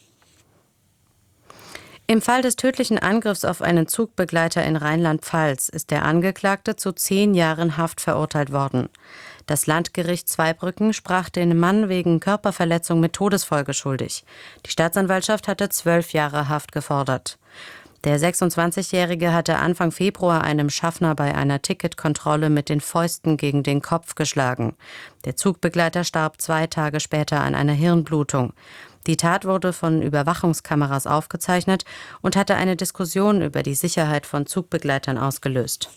A: Im Fall des tödlichen Angriffs auf einen Zugbegleiter in Rheinland-Pfalz ist der Angeklagte zu 10 Jahren Haft verurteilt worden. Das Landgericht Zweibrücken sprach den Mann wegen Körperverletzung mit Todesfolge schuldig. Die Staatsanwaltschaft hatte 12 Jahre Haft gefordert. Der 26-Jährige hatte Anfang Februar einem Schaffner bei einer Ticketkontrolle mit den Fäusten gegen den Kopf geschlagen. Der Zugbegleiter starb 2 Tage später an einer Hirnblutung. Die Tat wurde von Überwachungskameras aufgezeichnet und hatte eine Diskussion über die Sicherheit von Zugbegleitern ausgelöst.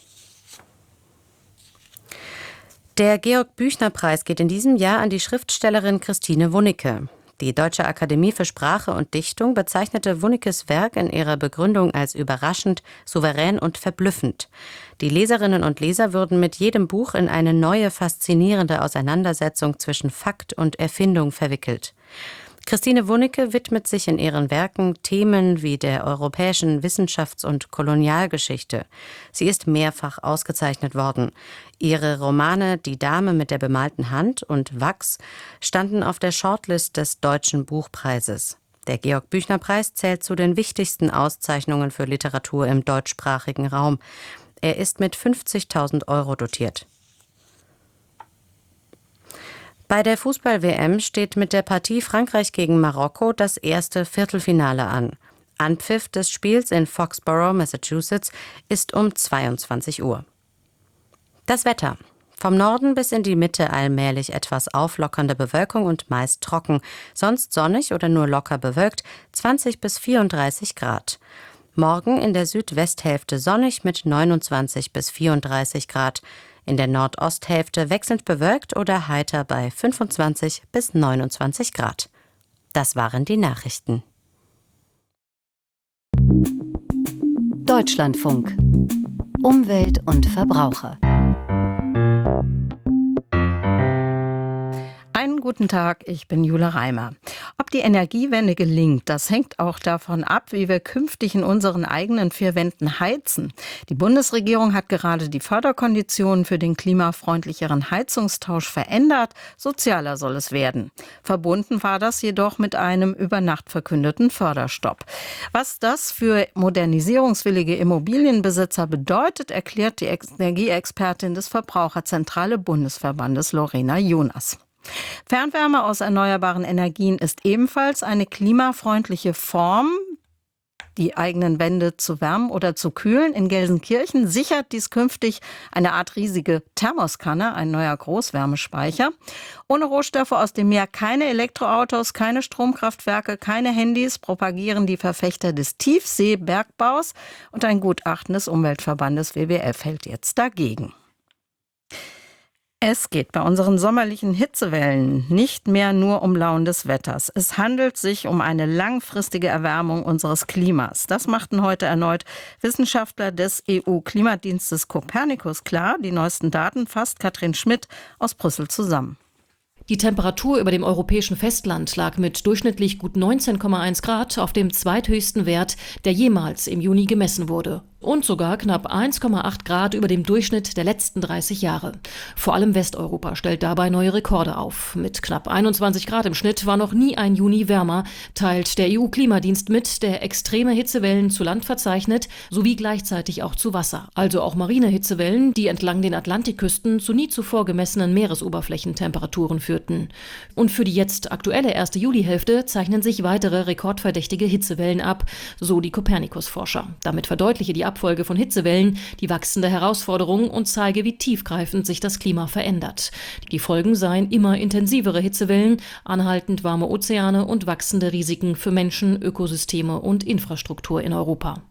A: Der Georg-Büchner-Preis geht in diesem Jahr an die Schriftstellerin Christine Wunnike. Die Deutsche Akademie für Sprache und Dichtung bezeichnete Wunnikes Werk in ihrer Begründung als überraschend, souverän und verblüffend. Die Leserinnen und Leser würden mit jedem Buch in eine neue, faszinierende Auseinandersetzung zwischen Fakt und Erfindung verwickelt. Christine Wunnike widmet sich in ihren Werken Themen wie der europäischen Wissenschafts- und Kolonialgeschichte. Sie ist mehrfach ausgezeichnet worden. Ihre Romane Die Dame mit der bemalten Hand und Wachs standen auf der Shortlist des Deutschen Buchpreises. Der Georg-Büchner-Preis zählt zu den wichtigsten Auszeichnungen für Literatur im deutschsprachigen Raum. Er ist mit 50.000 € dotiert. Bei der Fußball-WM steht mit der Partie Frankreich gegen Marokko das erste Viertelfinale an. Anpfiff des Spiels in Foxborough, Massachusetts, ist um 22 Uhr. Das Wetter. Vom Norden bis in die Mitte allmählich etwas auflockernde Bewölkung und meist trocken, sonst sonnig oder nur locker bewölkt, 20 bis 34 Grad. Morgen in der Südwesthälfte sonnig mit 29 bis 34 Grad. In der Nordosthälfte wechselnd bewölkt oder heiter bei 25 bis 29 Grad. Das waren die Nachrichten.
G: Deutschlandfunk. Umwelt und Verbraucher.
H: Einen guten Tag, ich bin Jule Reimer. Ob die Energiewende gelingt, das hängt auch davon ab, wie wir künftig in unseren eigenen vier Wänden heizen. Die Bundesregierung hat gerade die Förderkonditionen für den klimafreundlicheren Heizungstausch verändert. Sozialer soll es werden. Verbunden war das jedoch mit einem über Nacht verkündeten Förderstopp. Was das für modernisierungswillige Immobilienbesitzer bedeutet, erklärt die Energieexpertin des Verbraucherzentrale Bundesverbandes Lorena Jonas. Fernwärme aus erneuerbaren Energien ist ebenfalls eine klimafreundliche Form, die eigenen Wände zu wärmen oder zu kühlen. In Gelsenkirchen sichert dies künftig eine Art riesige Thermoskanne, ein neuer Großwärmespeicher. Ohne Rohstoffe aus dem Meer keine Elektroautos, keine Stromkraftwerke, keine Handys, propagieren die Verfechter des Tiefseebergbaus. Und ein Gutachten des Umweltverbandes WWF hält jetzt dagegen. Es geht bei unseren sommerlichen Hitzewellen nicht mehr nur um Launen des Wetters. Es handelt sich um eine langfristige Erwärmung unseres Klimas. Das machten heute erneut Wissenschaftler des EU-Klimadienstes Copernicus klar. Die neuesten Daten fasst Katrin Schmidt aus Brüssel zusammen.
I: Die Temperatur über dem europäischen Festland lag mit durchschnittlich gut 19,1 Grad auf dem zweithöchsten Wert, der jemals im Juni gemessen wurde. Und sogar knapp 1,8 Grad über dem Durchschnitt der letzten 30 Jahre. Vor allem Westeuropa stellt dabei neue Rekorde auf. Mit knapp 21 Grad im Schnitt war noch nie ein Juni wärmer, teilt der EU-Klimadienst mit, der extreme Hitzewellen zu Land verzeichnet, sowie gleichzeitig auch zu Wasser. Also auch marine Hitzewellen, die entlang den Atlantikküsten zu nie zuvor gemessenen Meeresoberflächentemperaturen führten. Und für die jetzt aktuelle erste Julihälfte zeichnen sich weitere rekordverdächtige Hitzewellen ab, so die Copernicus-Forscher. Damit verdeutliche die Abfolge von Hitzewellen die wachsende Herausforderung und zeige, wie tiefgreifend sich das Klima verändert. Die Folgen seien immer intensivere Hitzewellen, anhaltend warme Ozeane und wachsende Risiken für Menschen, Ökosysteme und Infrastruktur in Europa.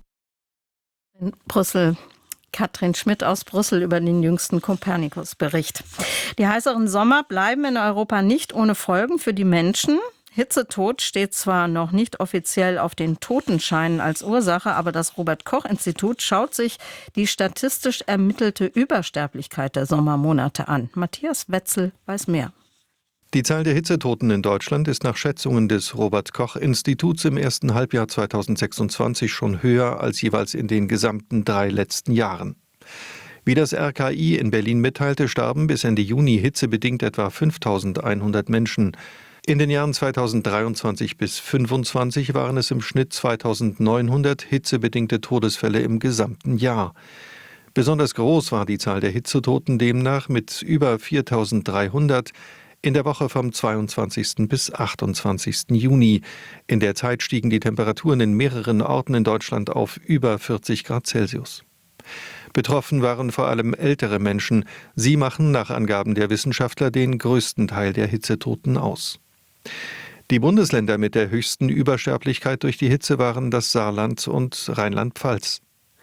H: In Brüssel. Katrin Schmidt aus Brüssel über den jüngsten Copernicus-Bericht. Die heißeren Sommer bleiben in Europa nicht ohne Folgen für die Menschen. Hitzetod steht zwar noch nicht offiziell auf den Totenscheinen als Ursache, aber das Robert-Koch-Institut schaut sich die statistisch ermittelte Übersterblichkeit der Sommermonate an. Matthias Wetzel weiß mehr.
J: Die Zahl der Hitzetoten in Deutschland ist nach Schätzungen des Robert-Koch-Instituts im ersten Halbjahr 2026 schon höher als jeweils in den gesamten 3 letzten Jahren. Wie das RKI in Berlin mitteilte, starben bis Ende Juni hitzebedingt etwa 5.100 Menschen. In den Jahren 2023 bis 2025 waren es im Schnitt 2.900 hitzebedingte Todesfälle im gesamten Jahr. Besonders groß war die Zahl der Hitzetoten demnach mit über 4.300 in der Woche vom 22. bis 28. Juni. In der Zeit stiegen die Temperaturen in mehreren Orten in Deutschland auf über 40 Grad Celsius. Betroffen waren vor allem ältere Menschen. Sie machen nach Angaben der Wissenschaftler den größten Teil der Hitzetoten aus. Die Bundesländer mit der höchsten Übersterblichkeit durch die Hitze waren das Saarland und Rheinland-Pfalz.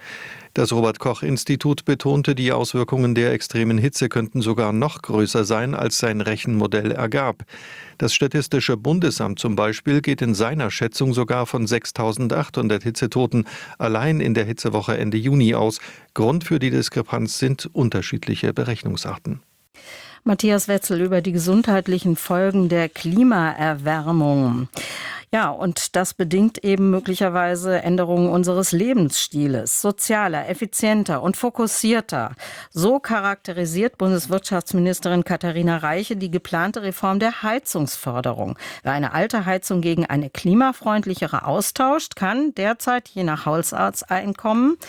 J: Das Robert-Koch-Institut betonte, die Auswirkungen der extremen Hitze könnten sogar noch größer sein, als sein Rechenmodell ergab. Das Statistische Bundesamt zum Beispiel geht in seiner Schätzung sogar von 6.800 Hitzetoten allein in der Hitzewoche Ende Juni aus. Grund für die Diskrepanz sind unterschiedliche Berechnungsarten.
H: Matthias Wetzel über die gesundheitlichen Folgen der Klimaerwärmung. Ja, und das bedingt eben möglicherweise Änderungen unseres Lebensstiles. Sozialer, effizienter und fokussierter. So charakterisiert Bundeswirtschaftsministerin Katharina Reiche die geplante Reform der Heizungsförderung. Wer eine alte Heizung gegen eine klimafreundlichere austauscht, kann derzeit je nach Haushaltseinkommen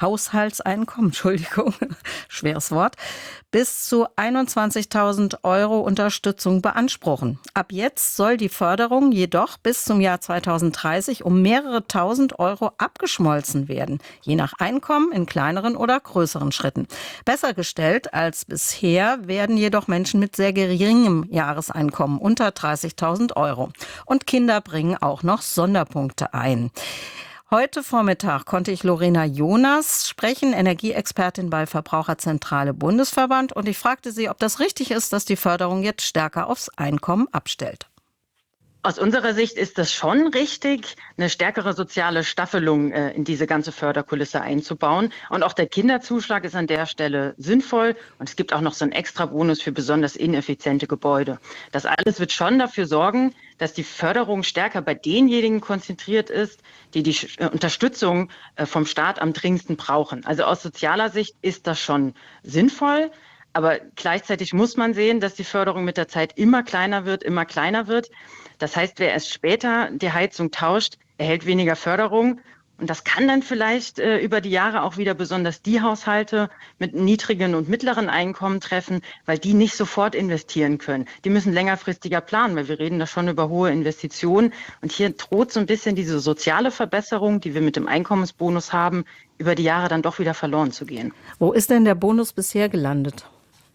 H: Haushaltseinkommen, Entschuldigung, schweres Wort, bis zu 21.000 € Unterstützung beanspruchen. Ab jetzt soll die Förderung jedoch bis zum Jahr 2030 um mehrere tausend Euro abgeschmolzen werden, je nach Einkommen in kleineren oder größeren Schritten. Besser gestellt als bisher werden jedoch Menschen mit sehr geringem Jahreseinkommen, unter 30.000 €. Und Kinder bringen auch noch Sonderpunkte ein. Heute Vormittag konnte ich Lorena Jonas sprechen, Energieexpertin bei Verbraucherzentrale Bundesverband. Und ich fragte sie, ob das richtig ist, dass die Förderung jetzt stärker aufs Einkommen abstellt.
K: Aus unserer Sicht ist das schon richtig, eine stärkere soziale Staffelung in diese ganze Förderkulisse einzubauen. Und auch der Kinderzuschlag ist an der Stelle sinnvoll. Und es gibt auch noch so einen extra Bonus für besonders ineffiziente Gebäude. Das alles wird schon dafür sorgen, dass die Förderung stärker bei denjenigen konzentriert ist, die die Unterstützung vom Staat am dringendsten brauchen. Also aus sozialer Sicht ist das schon sinnvoll. Aber gleichzeitig muss man sehen, dass die Förderung mit der Zeit immer kleiner wird, immer kleiner wird. Das heißt, wer erst später die Heizung tauscht, erhält weniger Förderung. Und das kann dann vielleicht über die Jahre auch wieder besonders die Haushalte mit niedrigen und mittleren Einkommen treffen, weil die nicht sofort investieren können. Die müssen längerfristiger planen, weil wir reden da schon über hohe Investitionen. Und hier droht so ein bisschen diese soziale Verbesserung, die wir mit dem Einkommensbonus haben, über die Jahre dann doch wieder verloren zu gehen.
H: Wo ist denn der Bonus bisher gelandet?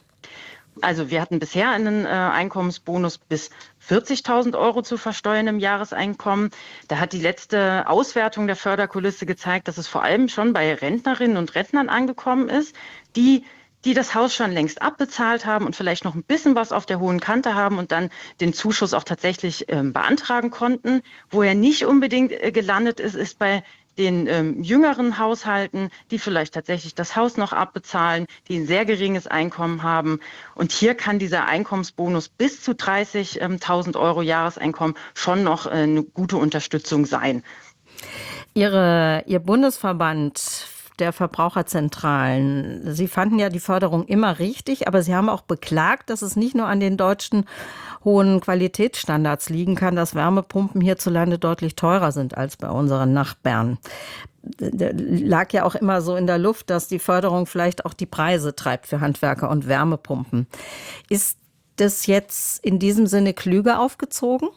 K: Also wir hatten bisher einen Einkommensbonus bis 40.000 € zu versteuern im Jahreseinkommen. Da hat die letzte Auswertung der Förderkulisse gezeigt, dass es vor allem schon bei Rentnerinnen und Rentnern angekommen ist, die das Haus schon längst abbezahlt haben und vielleicht noch ein bisschen was auf der hohen Kante haben und dann den Zuschuss auch tatsächlich beantragen konnten. Wo er nicht unbedingt gelandet ist, ist bei den jüngeren Haushalten, die vielleicht tatsächlich das Haus noch abbezahlen, die ein sehr geringes Einkommen haben. Und hier kann dieser Einkommensbonus bis zu 30.000 € Jahreseinkommen schon noch eine gute Unterstützung sein.
H: Ihr Bundesverband der Verbraucherzentralen, Sie fanden ja die Förderung immer richtig, aber Sie haben auch beklagt, dass es nicht nur an den deutschen hohen Qualitätsstandards liegen kann, dass Wärmepumpen hierzulande deutlich teurer sind als bei unseren Nachbarn. Da lag ja auch immer so in der Luft, dass die Förderung vielleicht auch die Preise treibt für Handwerker und Wärmepumpen. Ist das jetzt in diesem Sinne klüger aufgezogen?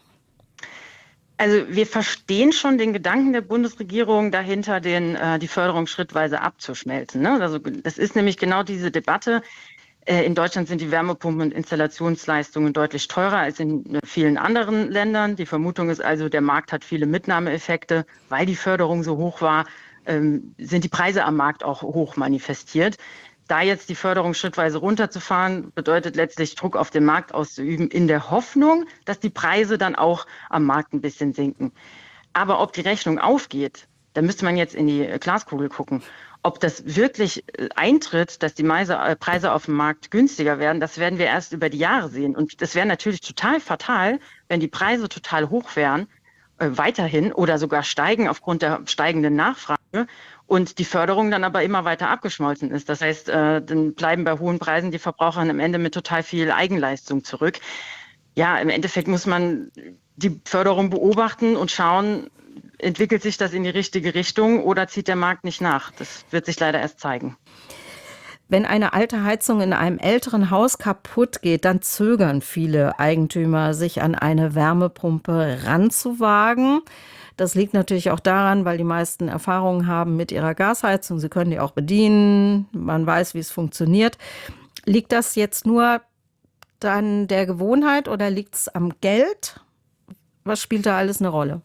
K: Also wir verstehen schon den Gedanken der Bundesregierung dahinter, die Förderung schrittweise abzuschmelzen. Ne? Also das ist nämlich genau diese Debatte. In Deutschland sind die Wärmepumpen- und Installationsleistungen deutlich teurer als in vielen anderen Ländern. Die Vermutung ist also, der Markt hat viele Mitnahmeeffekte. Weil die Förderung so hoch war, sind die Preise am Markt auch hoch manifestiert. Da jetzt die Förderung schrittweise runterzufahren, bedeutet letztlich Druck auf den Markt auszuüben, in der Hoffnung, dass die Preise dann auch am Markt ein bisschen sinken. Aber ob die Rechnung aufgeht, da müsste man jetzt in die Glaskugel gucken. Ob das wirklich eintritt, dass die Preise auf dem Markt günstiger werden, das werden wir erst über die Jahre sehen. Und das wäre natürlich total fatal, wenn die Preise total hoch wären, weiterhin oder sogar steigen aufgrund der steigenden Nachfrage und die Förderung dann aber immer weiter abgeschmolzen ist. Das heißt, dann bleiben bei hohen Preisen die Verbraucher am Ende mit total viel Eigenleistung zurück. Ja, im Endeffekt muss man die Förderung beobachten und schauen, entwickelt sich das in die richtige Richtung oder zieht der Markt nicht nach? Das wird sich leider erst zeigen.
H: Wenn eine alte Heizung in einem älteren Haus kaputt geht, dann zögern viele Eigentümer, sich an eine Wärmepumpe ranzuwagen. Das liegt natürlich auch daran, weil die meisten Erfahrungen haben mit ihrer Gasheizung. Sie können die auch bedienen, man weiß, wie es funktioniert. Liegt das jetzt nur an der Gewohnheit oder liegt es am Geld? Was spielt da alles eine Rolle?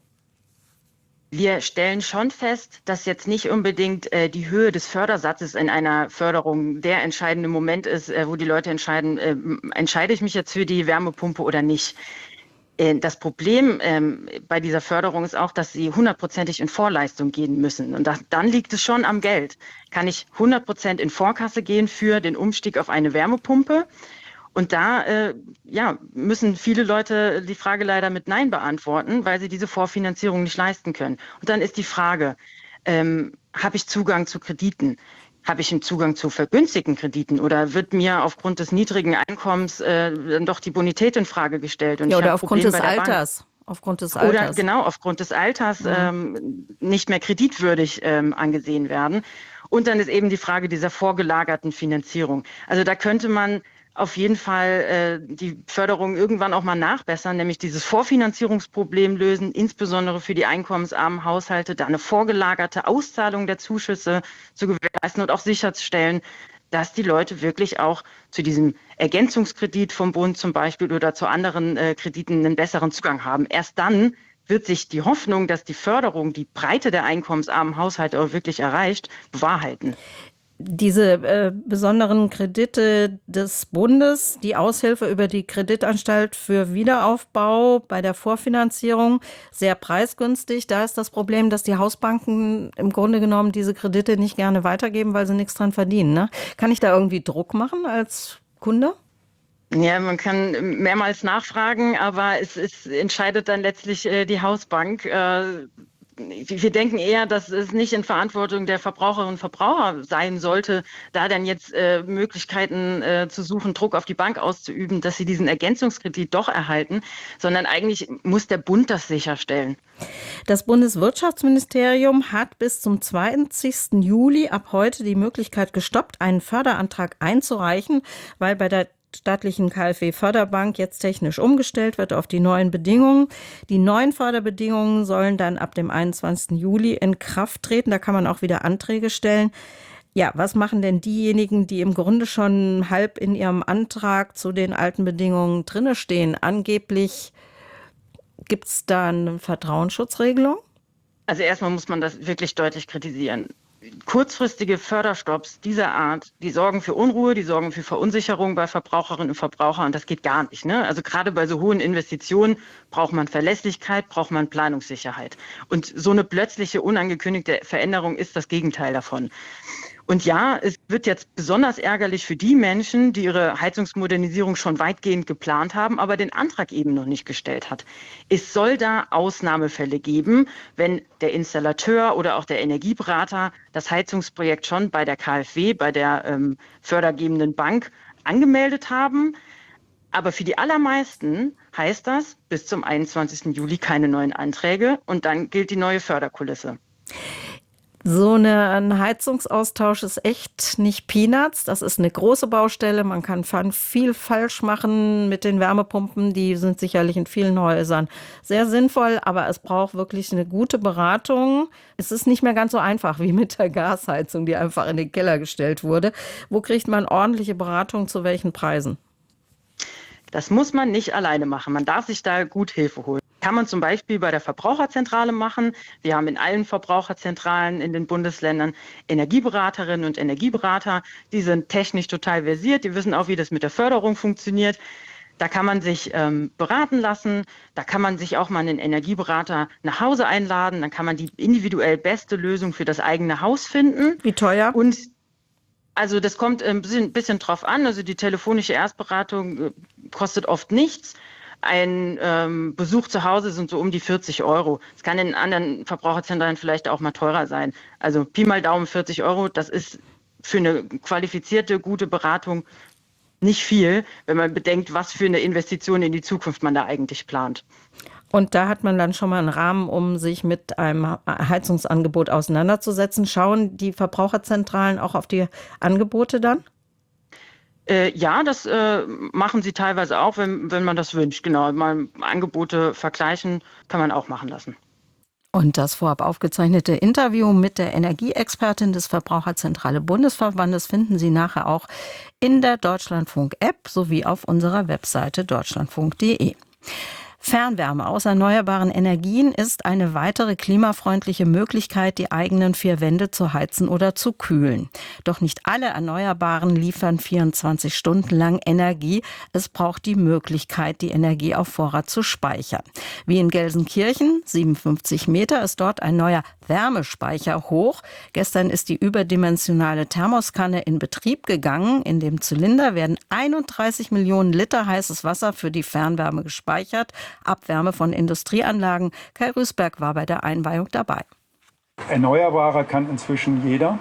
K: Wir stellen schon fest, dass jetzt nicht unbedingt die Höhe des Fördersatzes in einer Förderung der entscheidende Moment ist, wo die Leute entscheiden, entscheide ich mich jetzt für die Wärmepumpe oder nicht. Das Problem bei dieser Förderung ist auch, dass sie 100%ig in Vorleistung gehen müssen. Und dann liegt es schon am Geld. Kann ich 100% in Vorkasse gehen für den Umstieg auf eine Wärmepumpe? Und da müssen viele Leute die Frage leider mit Nein beantworten, weil sie diese Vorfinanzierung nicht leisten können. Und dann ist die Frage, habe ich Zugang zu Krediten? Habe ich einen Zugang zu vergünstigten Krediten oder wird mir aufgrund des niedrigen Einkommens dann doch die Bonität in Frage gestellt? Und
H: oder aufgrund des Alters. Aufgrund des Alters.
K: Oder genau, aufgrund des Alters nicht mehr kreditwürdig angesehen werden. Und dann ist eben die Frage dieser vorgelagerten Finanzierung. Also da könnte man auf jeden Fall die Förderung irgendwann auch mal nachbessern, nämlich dieses Vorfinanzierungsproblem lösen, insbesondere für die einkommensarmen Haushalte, da eine vorgelagerte Auszahlung der Zuschüsse zu gewährleisten und auch sicherzustellen, dass die Leute wirklich auch zu diesem Ergänzungskredit vom Bund zum Beispiel oder zu anderen Krediten einen besseren Zugang haben. Erst dann wird sich die Hoffnung, dass die Förderung die Breite der einkommensarmen Haushalte auch wirklich erreicht, bewahrheiten.
H: Diese besonderen Kredite des Bundes, die Aushilfe über die Kreditanstalt für Wiederaufbau bei der Vorfinanzierung, sehr preisgünstig. Da ist das Problem, dass die Hausbanken im Grunde genommen diese Kredite nicht gerne weitergeben, weil sie nichts dran verdienen. Ne? Kann ich da irgendwie Druck machen als Kunde?
K: Ja, man kann mehrmals nachfragen, aber es entscheidet dann letztlich die Hausbank. Wir denken eher, dass es nicht in Verantwortung der Verbraucherinnen und Verbraucher sein sollte, da dann jetzt Möglichkeiten zu suchen, Druck auf die Bank auszuüben, dass sie diesen Ergänzungskredit doch erhalten, sondern eigentlich muss der Bund das sicherstellen.
H: Das Bundeswirtschaftsministerium hat bis zum 20. Juli ab heute die Möglichkeit gestoppt, einen Förderantrag einzureichen, weil bei der staatlichen KfW-Förderbank jetzt technisch umgestellt wird auf die neuen Bedingungen. Die neuen Förderbedingungen sollen dann ab dem 21. Juli in Kraft treten. Da kann man auch wieder Anträge stellen. Ja, was machen denn diejenigen, die im Grunde schon halb in ihrem Antrag zu den alten Bedingungen drinne stehen? Angeblich gibt es da eine Vertrauensschutzregelung?
K: Also erstmal muss man das wirklich deutlich kritisieren. Kurzfristige Förderstopps dieser Art, die sorgen für Unruhe, die sorgen für Verunsicherung bei Verbraucherinnen und Verbrauchern und das geht gar nicht. Ne? Also gerade bei so hohen Investitionen braucht man Verlässlichkeit, braucht man Planungssicherheit. Und so eine plötzliche, unangekündigte Veränderung ist das Gegenteil davon. Und ja, es wird jetzt besonders ärgerlich für die Menschen, die ihre Heizungsmodernisierung schon weitgehend geplant haben, aber den Antrag eben noch nicht gestellt hat. Es soll da Ausnahmefälle geben, wenn der Installateur oder auch der Energieberater das Heizungsprojekt schon bei der KfW, bei der fördergebenden Bank angemeldet haben. Aber für die allermeisten heißt das bis zum 21. Juli keine neuen Anträge und dann gilt die neue Förderkulisse.
H: So ein Heizungsaustausch ist echt nicht Peanuts. Das ist eine große Baustelle. Man kann viel falsch machen mit den Wärmepumpen. Die sind sicherlich in vielen Häusern sehr sinnvoll, aber es braucht wirklich eine gute Beratung. Es ist nicht mehr ganz so einfach wie mit der Gasheizung, die einfach in den Keller gestellt wurde. Wo kriegt man ordentliche Beratung, zu welchen Preisen?
K: Das muss man nicht alleine machen. Man darf sich da gut Hilfe holen. Kann man zum Beispiel bei der Verbraucherzentrale machen. Wir haben in allen Verbraucherzentralen in den Bundesländern Energieberaterinnen und Energieberater. Die sind technisch total versiert. Die wissen auch, wie das mit der Förderung funktioniert. Da kann man sich beraten lassen. Da kann man sich auch mal einen Energieberater nach Hause einladen. Dann kann man die individuell beste Lösung für das eigene Haus finden.
H: Wie teuer?
K: Und also das kommt ein bisschen drauf an. Also die telefonische Erstberatung kostet oft nichts. Ein Besuch zu Hause sind so um die 40 €. Es kann in anderen Verbraucherzentralen vielleicht auch mal teurer sein. Also Pi mal Daumen 40 €, das ist für eine qualifizierte, gute Beratung nicht viel, wenn man bedenkt, was für eine Investition in die Zukunft man da eigentlich plant.
H: Und da hat man dann schon mal einen Rahmen, um sich mit einem Heizungsangebot auseinanderzusetzen. Schauen die Verbraucherzentralen auch auf die Angebote dann?
K: Ja, das machen sie teilweise auch, wenn man das wünscht. Genau, mal Angebote vergleichen kann man auch machen lassen.
H: Und das vorab aufgezeichnete Interview mit der Energieexpertin des Verbraucherzentrale Bundesverbandes finden Sie nachher auch in der Deutschlandfunk-App sowie auf unserer Webseite deutschlandfunk.de. Fernwärme aus erneuerbaren Energien ist eine weitere klimafreundliche Möglichkeit, die eigenen vier Wände zu heizen oder zu kühlen. Doch nicht alle Erneuerbaren liefern 24 Stunden lang Energie. Es braucht die Möglichkeit, die Energie auf Vorrat zu speichern. Wie in Gelsenkirchen, 57 Meter, ist dort ein neuer Wärmespeicher hoch. Gestern ist die überdimensionale Thermoskanne in Betrieb gegangen. In dem Zylinder werden 31 Millionen Liter heißes Wasser für die Fernwärme gespeichert. Abwärme von Industrieanlagen. Kai Rüßberg war bei der Einweihung dabei.
L: Erneuerbare kann inzwischen jeder.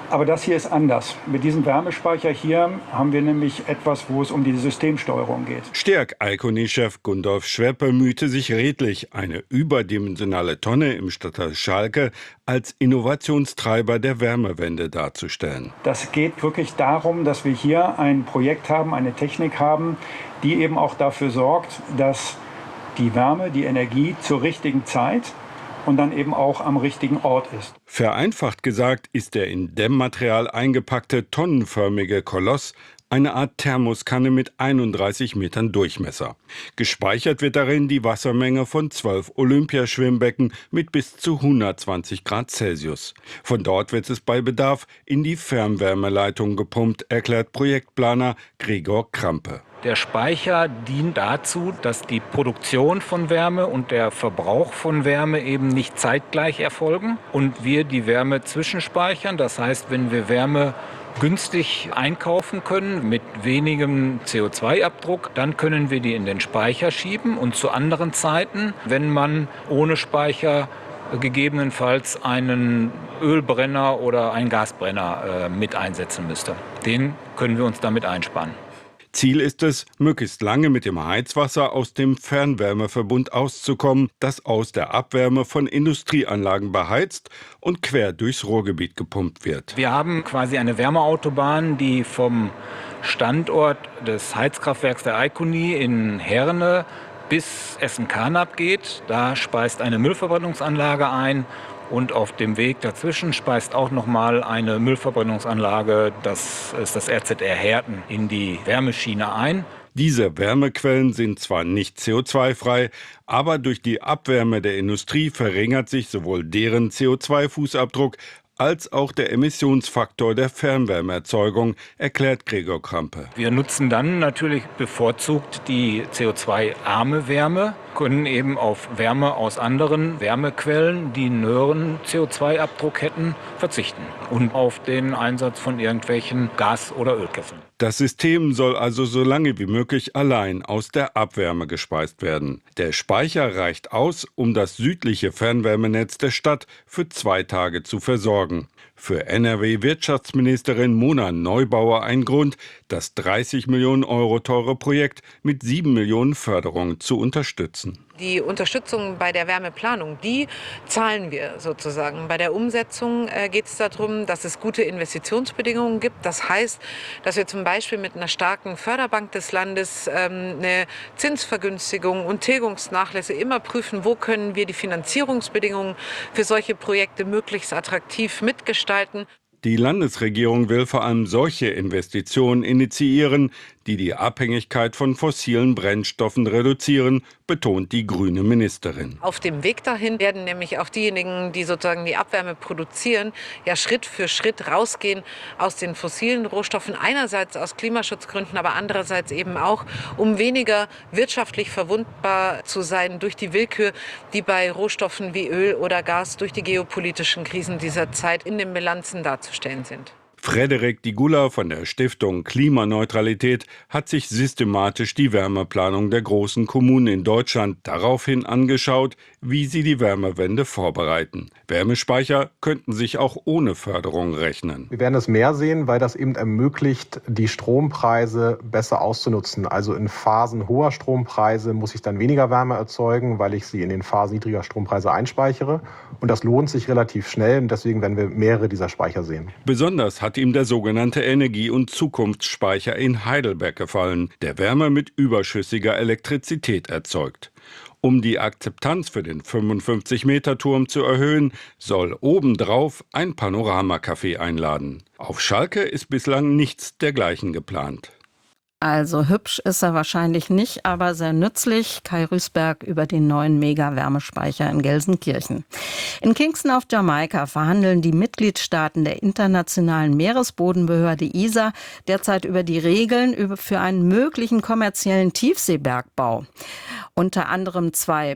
L: Aber das hier ist anders. Mit diesem Wärmespeicher hier haben wir nämlich etwas, wo es um die Systemsteuerung geht.
M: Sterk-Eikoni-Chef Gundolf Schweppe mühte sich redlich, eine überdimensionale Tonne im Stadtteil Schalke als Innovationstreiber der Wärmewende darzustellen.
L: Das geht wirklich darum, dass wir hier ein Projekt haben, eine Technik haben, die eben auch dafür sorgt, dass die Wärme, die Energie zur richtigen Zeit und dann eben auch am richtigen Ort ist.
M: Vereinfacht gesagt ist der in Dämmmaterial eingepackte tonnenförmige Koloss eine Art Thermoskanne mit 31 Metern Durchmesser. Gespeichert wird darin die Wassermenge von 12 Olympiaschwimmbecken mit bis zu 120 Grad Celsius. Von dort wird es bei Bedarf in die Fernwärmeleitung gepumpt, erklärt Projektplaner Gregor Krampe.
N: Der Speicher dient dazu, dass die Produktion von Wärme und der Verbrauch von Wärme eben nicht zeitgleich erfolgen und wir die Wärme zwischenspeichern. Das heißt, wenn wir Wärme günstig einkaufen können mit wenigem CO2-Abdruck, dann können wir die in den Speicher schieben und zu anderen Zeiten, wenn man ohne Speicher gegebenenfalls einen Ölbrenner oder einen Gasbrenner mit einsetzen müsste. Den können wir uns damit einsparen.
M: Ziel ist es, möglichst lange mit dem Heizwasser aus dem Fernwärmeverbund auszukommen, das aus der Abwärme von Industrieanlagen beheizt und quer durchs Ruhrgebiet gepumpt wird.
N: Wir haben quasi eine Wärmeautobahn, die vom Standort des Heizkraftwerks der Eikoni in Herne bis Essen-Karnap geht. Da speist eine Müllverbrennungsanlage ein. Und auf dem Weg dazwischen speist auch nochmal eine Müllverbrennungsanlage, das ist das RZR Herten, in die Wärmeschiene ein.
M: Diese Wärmequellen sind zwar nicht CO2-frei, aber durch die Abwärme der Industrie verringert sich sowohl deren CO2-Fußabdruck als auch der Emissionsfaktor der Fernwärmeerzeugung, erklärt Gregor Krampe.
N: Wir nutzen dann natürlich bevorzugt die CO2-arme Wärme, können eben auf Wärme aus anderen Wärmequellen, die einen höheren CO2-Abdruck hätten, verzichten und auf den Einsatz von irgendwelchen Gas- oder Ölkesseln.
M: Das System soll also so lange wie möglich allein aus der Abwärme gespeist werden. Der Speicher reicht aus, um das südliche Fernwärmenetz der Stadt für 2 Tage zu versorgen. Für NRW-Wirtschaftsministerin Mona Neubauer ein Grund, das 30 Millionen Euro teure Projekt mit 7 Millionen Förderung zu unterstützen.
O: Die Unterstützung bei der Wärmeplanung, die zahlen wir sozusagen. Bei der Umsetzung geht es darum, dass es gute Investitionsbedingungen gibt. Das heißt, dass wir zum Beispiel mit einer starken Förderbank des Landes eine Zinsvergünstigung und Tilgungsnachlässe immer prüfen, wo können wir die Finanzierungsbedingungen für solche Projekte möglichst attraktiv mitgestalten.
M: Die Landesregierung will vor allem solche Investitionen initiieren, die die Abhängigkeit von fossilen Brennstoffen reduzieren, betont die grüne Ministerin.
O: Auf dem Weg dahin werden nämlich auch diejenigen, die sozusagen die Abwärme produzieren, ja Schritt für Schritt rausgehen aus den fossilen Rohstoffen. Einerseits aus Klimaschutzgründen, aber andererseits eben auch, um weniger wirtschaftlich verwundbar zu sein durch die Willkür, die bei Rohstoffen wie Öl oder Gas durch die geopolitischen Krisen dieser Zeit in den Bilanzen darzustellen sind.
M: Frederik Digula von der Stiftung Klimaneutralität hat sich systematisch die Wärmeplanung der großen Kommunen in Deutschland daraufhin angeschaut, wie sie die Wärmewende vorbereiten. Wärmespeicher könnten sich auch ohne Förderung rechnen.
P: Wir werden es mehr sehen, weil das eben ermöglicht, die Strompreise besser auszunutzen. Also in Phasen hoher Strompreise muss ich dann weniger Wärme erzeugen, weil ich sie in den Phasen niedriger Strompreise einspeichere. Und das lohnt sich relativ schnell und deswegen werden wir mehrere dieser Speicher sehen.
M: Besonders hat ihm der sogenannte Energie- und Zukunftsspeicher in Heidelberg gefallen, der Wärme mit überschüssiger Elektrizität erzeugt. Um die Akzeptanz für den 55-Meter-Turm zu erhöhen, soll obendrauf ein Panoramacafé einladen. Auf Schalke ist bislang nichts dergleichen geplant.
H: Also hübsch ist er wahrscheinlich nicht, aber sehr nützlich. Kai Rüßberg über den neuen Mega-Wärmespeicher in Gelsenkirchen. In Kingston auf Jamaika verhandeln die Mitgliedstaaten der Internationalen Meeresbodenbehörde ISA derzeit über die Regeln für einen möglichen kommerziellen Tiefseebergbau. Unter anderem 2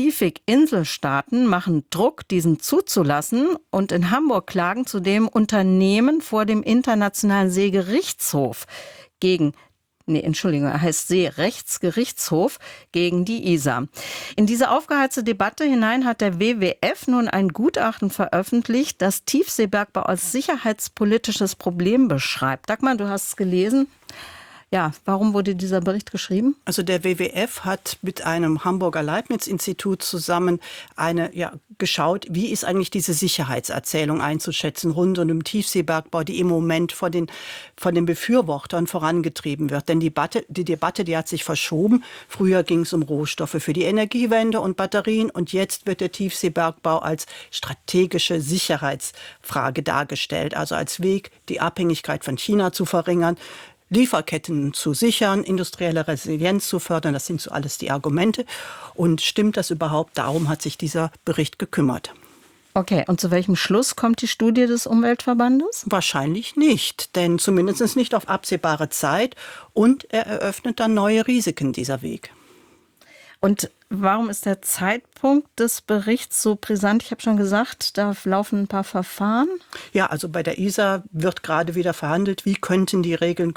H: Pazifik-Inselstaaten machen Druck, diesen zuzulassen. Und in Hamburg klagen zudem Unternehmen vor dem Internationalen Seegerichtshof gegen er heißt Seerechtsgerichtshof gegen die Isar. In diese aufgeheizte Debatte hinein hat der WWF nun ein Gutachten veröffentlicht, das Tiefseebergbau als sicherheitspolitisches Problem beschreibt. Dagmar, du hast es gelesen. Ja, warum wurde dieser Bericht geschrieben?
Q: Also der WWF hat mit einem Hamburger Leibniz-Institut zusammen geschaut, wie ist eigentlich diese Sicherheitserzählung einzuschätzen rund um den Tiefseebergbau, die im Moment von den Befürwortern vorangetrieben wird. Denn die Debatte, die hat sich verschoben. Früher ging es um Rohstoffe für die Energiewende und Batterien und jetzt wird der Tiefseebergbau als strategische Sicherheitsfrage dargestellt, also als Weg, die Abhängigkeit von China zu verringern, Lieferketten zu sichern, industrielle Resilienz zu fördern. Das sind so alles die Argumente. Und stimmt das überhaupt? Darum hat sich dieser Bericht gekümmert.
H: Okay, und zu welchem Schluss kommt die Studie des Umweltverbandes?
Q: Wahrscheinlich nicht, denn zumindest nicht auf absehbare Zeit. Und er eröffnet dann neue Risiken, dieser Weg.
H: Und warum ist der Zeitpunkt des Berichts so brisant? Ich habe schon gesagt, da laufen ein paar Verfahren.
Q: Ja, also bei der Isar wird gerade wieder verhandelt, wie könnten die Regeln